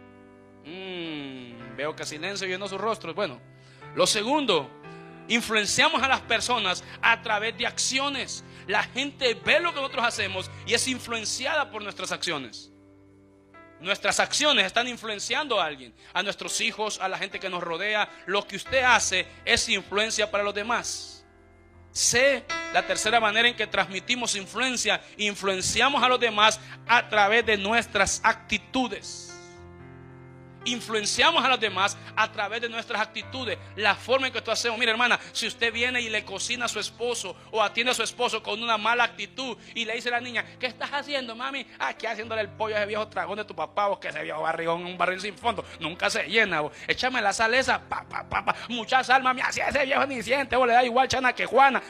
[SPEAKER 1] Veo que silencio llenó sus rostros. Bueno, lo segundo, influenciamos a las personas a través de acciones. La gente ve lo que nosotros hacemos y es influenciada por nuestras acciones. Nuestras acciones están influenciando a alguien, a nuestros hijos, a la gente que nos rodea. Lo que usted hace es influencia para los demás. Sé la tercera manera en que transmitimos influencia. Influenciamos a los demás a través de nuestras actitudes. Influenciamos a los demás a través de nuestras actitudes. La forma en que esto hacemos. Mira, hermana, si usted viene y le cocina a su esposo o atiende a su esposo con una mala actitud y le dice a la niña, ¿qué estás haciendo, mami? Aquí haciéndole el pollo a ese viejo tragón de tu papá, vos, que ese viejo barrigón, un barril sin fondo, nunca se llena, vos. Échame la sal esa, mucha sal, mami, así ese viejo ni siente, vos, le da igual chana que Juana,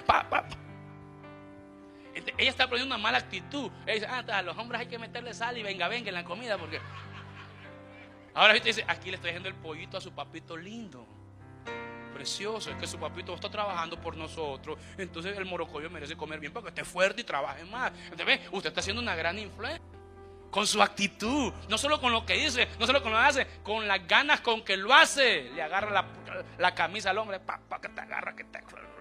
[SPEAKER 1] Ella está poniendo una mala actitud. Ella dice, a los hombres hay que meterle sal y venga en la comida, porque... Ahora usted dice, aquí le estoy haciendo el pollito a su papito lindo, precioso. Es que su papito está trabajando por nosotros. Entonces el morocoyo merece comer bien para que esté fuerte y trabaje más. Entonces, ¿ve? Usted está haciendo una gran influencia con su actitud. No solo con lo que dice, no solo con lo que hace, con las ganas con que lo hace. Le agarra la camisa al hombre, que te agarra, que te...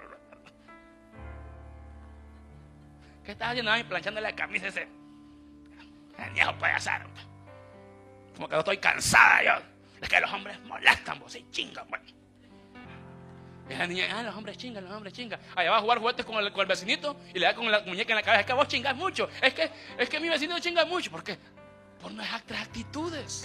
[SPEAKER 1] ¿Qué estás haciendo? Planchándole la camisa ese. El viejo puede hacer. Como que no estoy cansada yo. Es que los hombres molestan, vos, y chingan, bueno. Y la niña, los hombres chingan, los hombres chingan. Allá va a jugar juguetes con el vecinito y le da con la muñeca en la cabeza. Es que vos chingas mucho. Es que mi vecino chinga mucho. ¿Por qué? Por nuestras actitudes.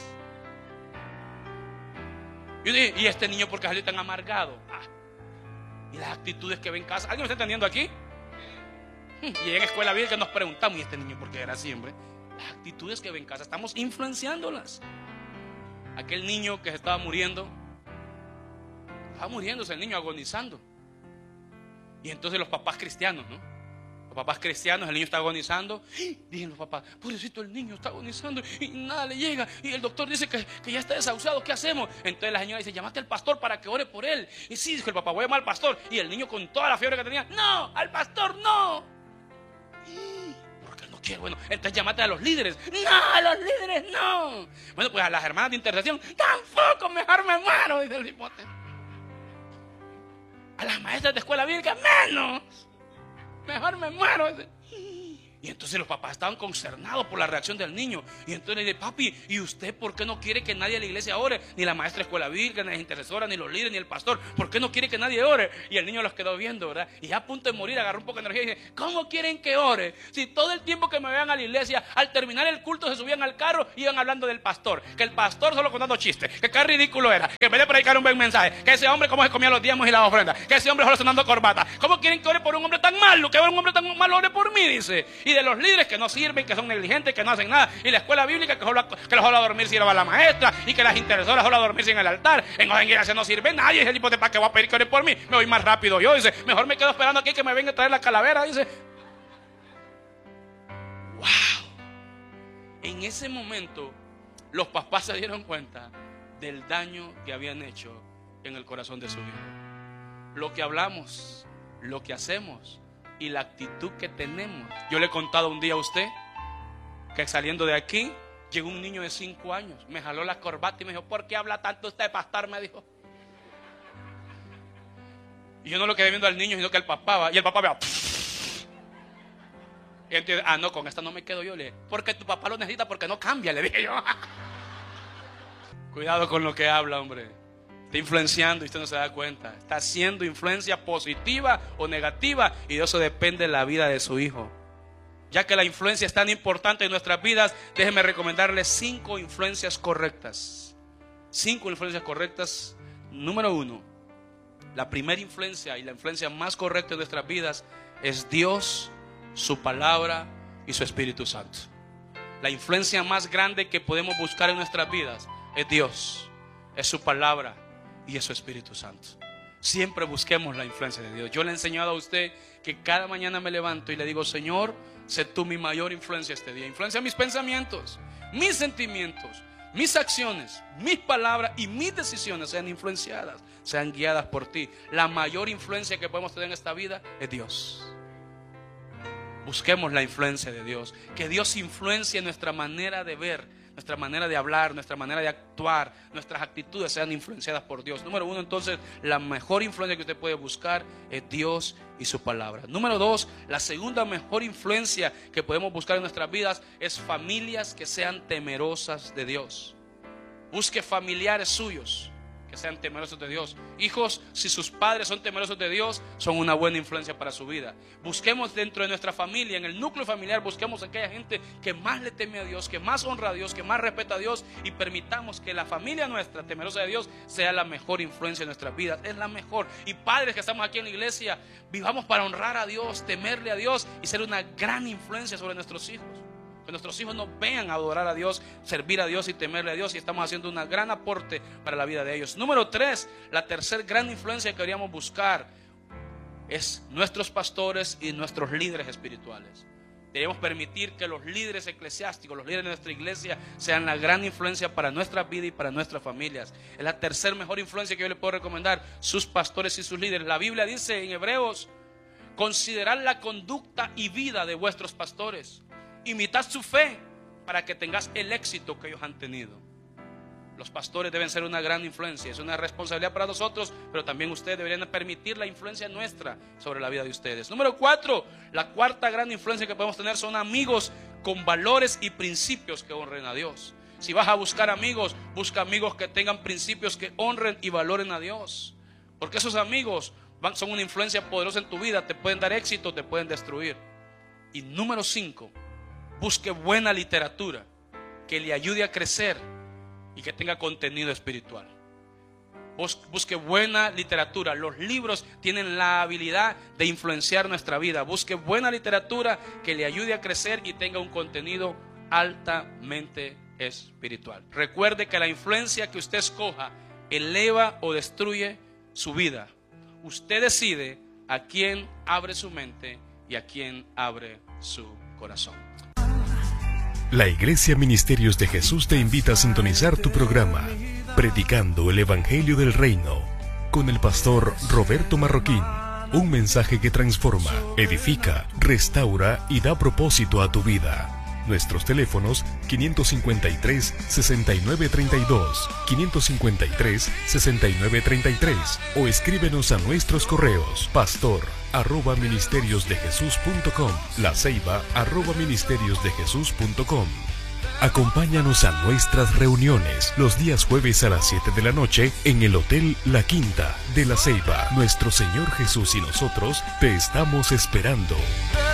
[SPEAKER 1] Y este niño, ¿por qué salió tan amargado? Y las actitudes que ve en casa. ¿Alguien me está entendiendo aquí? Y en escuela bíblica nos preguntamos, ¿y este niño por qué era así, hombre? Las actitudes que ven en casa, estamos influenciándolas. Aquel niño que se estaba muriéndose el niño agonizando. Y entonces los papás cristianos, ¿no? Los papás cristianos, el niño está agonizando. Dicen los papás, pobrecito el niño está agonizando y nada le llega. Y el doctor dice que ya está desahuciado, ¿qué hacemos? Entonces la señora dice, llámate al pastor para que ore por él. Y sí, dijo el papá, voy a llamar al pastor. Y el niño con toda la fiebre que tenía, no, al pastor no. Porque él no quiere, bueno, entonces llámate a los líderes. No, a los líderes no. Bueno, pues a las hermanas de intercesión, tampoco, mejor me muero, dice el hipote. A las maestras de escuela bíblica, menos, mejor me muero. Y entonces los papás estaban consternados por la reacción del niño. Y entonces le dice, papi, ¿y usted por qué no quiere que nadie de la iglesia ore? Ni la maestra de escuela bíblica, ni las intercesoras, ni los líderes, ni el pastor. ¿Por qué no quiere que nadie ore? Y el niño los quedó viendo, ¿verdad? Y ya a punto de morir, agarró un poco de energía y dice, ¿cómo quieren que ore? Si todo el tiempo que me vean a la iglesia, al terminar el culto se subían al carro y iban hablando del pastor. Que el pastor solo contando chistes, que qué ridículo era, que en vez de predicar un buen mensaje, que ese hombre cómo se comía los diezmos y las ofrendas, que ese hombre solo sonando corbata. ¿Cómo quieren que ore por un hombre tan malo? Que un hombre tan malo ore por mí, dice. Y de los líderes que no sirven, que son negligentes, que no hacen nada. Y la escuela bíblica que los jola a dormir si va la maestra. Y que las intercesoras jola a dormir en el altar. En la iglesia no sirve nadie. Dice el tipo de para que voy a pedir que ore por mí. Me voy más rápido yo, dice. Mejor me quedo esperando aquí que me venga a traer la calavera, dice. Wow. En ese momento los papás se dieron cuenta del daño que habían hecho en el corazón de su hijo. Lo que hablamos, lo que hacemos y la actitud que tenemos. Yo le he contado un día a usted que saliendo de aquí llegó un niño de 5 años, me jaló la corbata y me dijo, ¿por qué habla tanto usted, pastor? Me dijo. Y yo no lo quedé viendo al niño, sino que el papá va, y el papá va. Y entonces, no, con esta no me quedo yo. Le dije, porque tu papá lo necesita, porque no cambia, le dije yo. Cuidado con lo que habla, hombre. Está influenciando y usted no se da cuenta. Está haciendo influencia positiva o negativa, y de eso depende la vida de su hijo. Ya que la influencia es tan importante en nuestras vidas, déjeme recomendarle 5 influencias correctas. 5 influencias correctas. Número 1, la primera influencia y la influencia más correcta en nuestras vidas es Dios, su palabra y su Espíritu Santo. La influencia más grande que podemos buscar en nuestras vidas es Dios, es su palabra y es su Espíritu Santo. Siempre busquemos la influencia de Dios. Yo le he enseñado a usted que cada mañana me levanto y le digo, Señor, sé tú mi mayor influencia este día. Influencia mis pensamientos, mis sentimientos, mis acciones, mis palabras y mis decisiones sean influenciadas, sean guiadas por ti. La mayor influencia que podemos tener en esta vida es Dios. Busquemos la influencia de Dios. Que Dios influencie nuestra manera de ver, nuestra manera de hablar, nuestra manera de actuar, nuestras actitudes sean influenciadas por Dios. Número 1, entonces, la mejor influencia que usted puede buscar es Dios y su palabra. Número 2, la segunda mejor influencia que podemos buscar en nuestras vidas es familias que sean temerosas de Dios. Busque familiares suyos que sean temerosos de Dios. Hijos, si sus padres son temerosos de Dios, son una buena influencia para su vida. Busquemos dentro de nuestra familia, en el núcleo familiar, busquemos a aquella gente que más le teme a Dios, que más honra a Dios, que más respeta a Dios, y permitamos que la familia nuestra, temerosa de Dios, sea la mejor influencia en nuestras vidas. Es la mejor. Y padres que estamos aquí en la iglesia, vivamos para honrar a Dios, temerle a Dios y ser una gran influencia sobre nuestros hijos. Que nuestros hijos nos vean adorar a Dios, servir a Dios y temerle a Dios, y estamos haciendo un gran aporte para la vida de ellos. Número 3, la tercera gran influencia que deberíamos buscar es nuestros pastores y nuestros líderes espirituales. Debemos permitir que los líderes eclesiásticos, los líderes de nuestra iglesia, sean la gran influencia para nuestra vida y para nuestras familias. Es la tercera mejor influencia que yo le puedo recomendar, sus pastores y sus líderes. La Biblia dice en Hebreos, considerad la conducta y vida de vuestros pastores. Imitad su fe para que tengas el éxito que ellos han tenido. Los pastores deben ser una gran influencia. Es una responsabilidad para nosotros, pero también ustedes deberían permitir la influencia nuestra sobre la vida de ustedes. Número 4, la cuarta gran influencia que podemos tener son amigos con valores y principios que honren a Dios. Si vas a buscar amigos, busca amigos que tengan principios que honren y valoren a Dios, porque esos amigos son una influencia poderosa en tu vida. Te pueden dar éxito, te pueden destruir. Y número 5, busque buena literatura que le ayude a crecer y que tenga contenido espiritual. Busque buena literatura. Los libros tienen la habilidad de influenciar nuestra vida. Busque buena literatura que le ayude a crecer y tenga un contenido altamente espiritual. Recuerde que la influencia que usted escoja eleva o destruye su vida. Usted decide a quién abre su mente y a quién abre su corazón.
[SPEAKER 2] La Iglesia Ministerios de Jesús te invita a sintonizar tu programa Predicando el Evangelio del Reino con el pastor Roberto Marroquín. Un mensaje que transforma, edifica, restaura y da propósito a tu vida. Nuestros teléfonos 553-6932, 553-6933 o escríbenos a nuestros correos pastor@ministeriosdejesús.com, laceiba@ministeriosdejesús.com. Acompáñanos a nuestras reuniones los días jueves a las 7 de la noche en el Hotel La Quinta de La Ceiba. Nuestro Señor Jesús y nosotros te estamos esperando.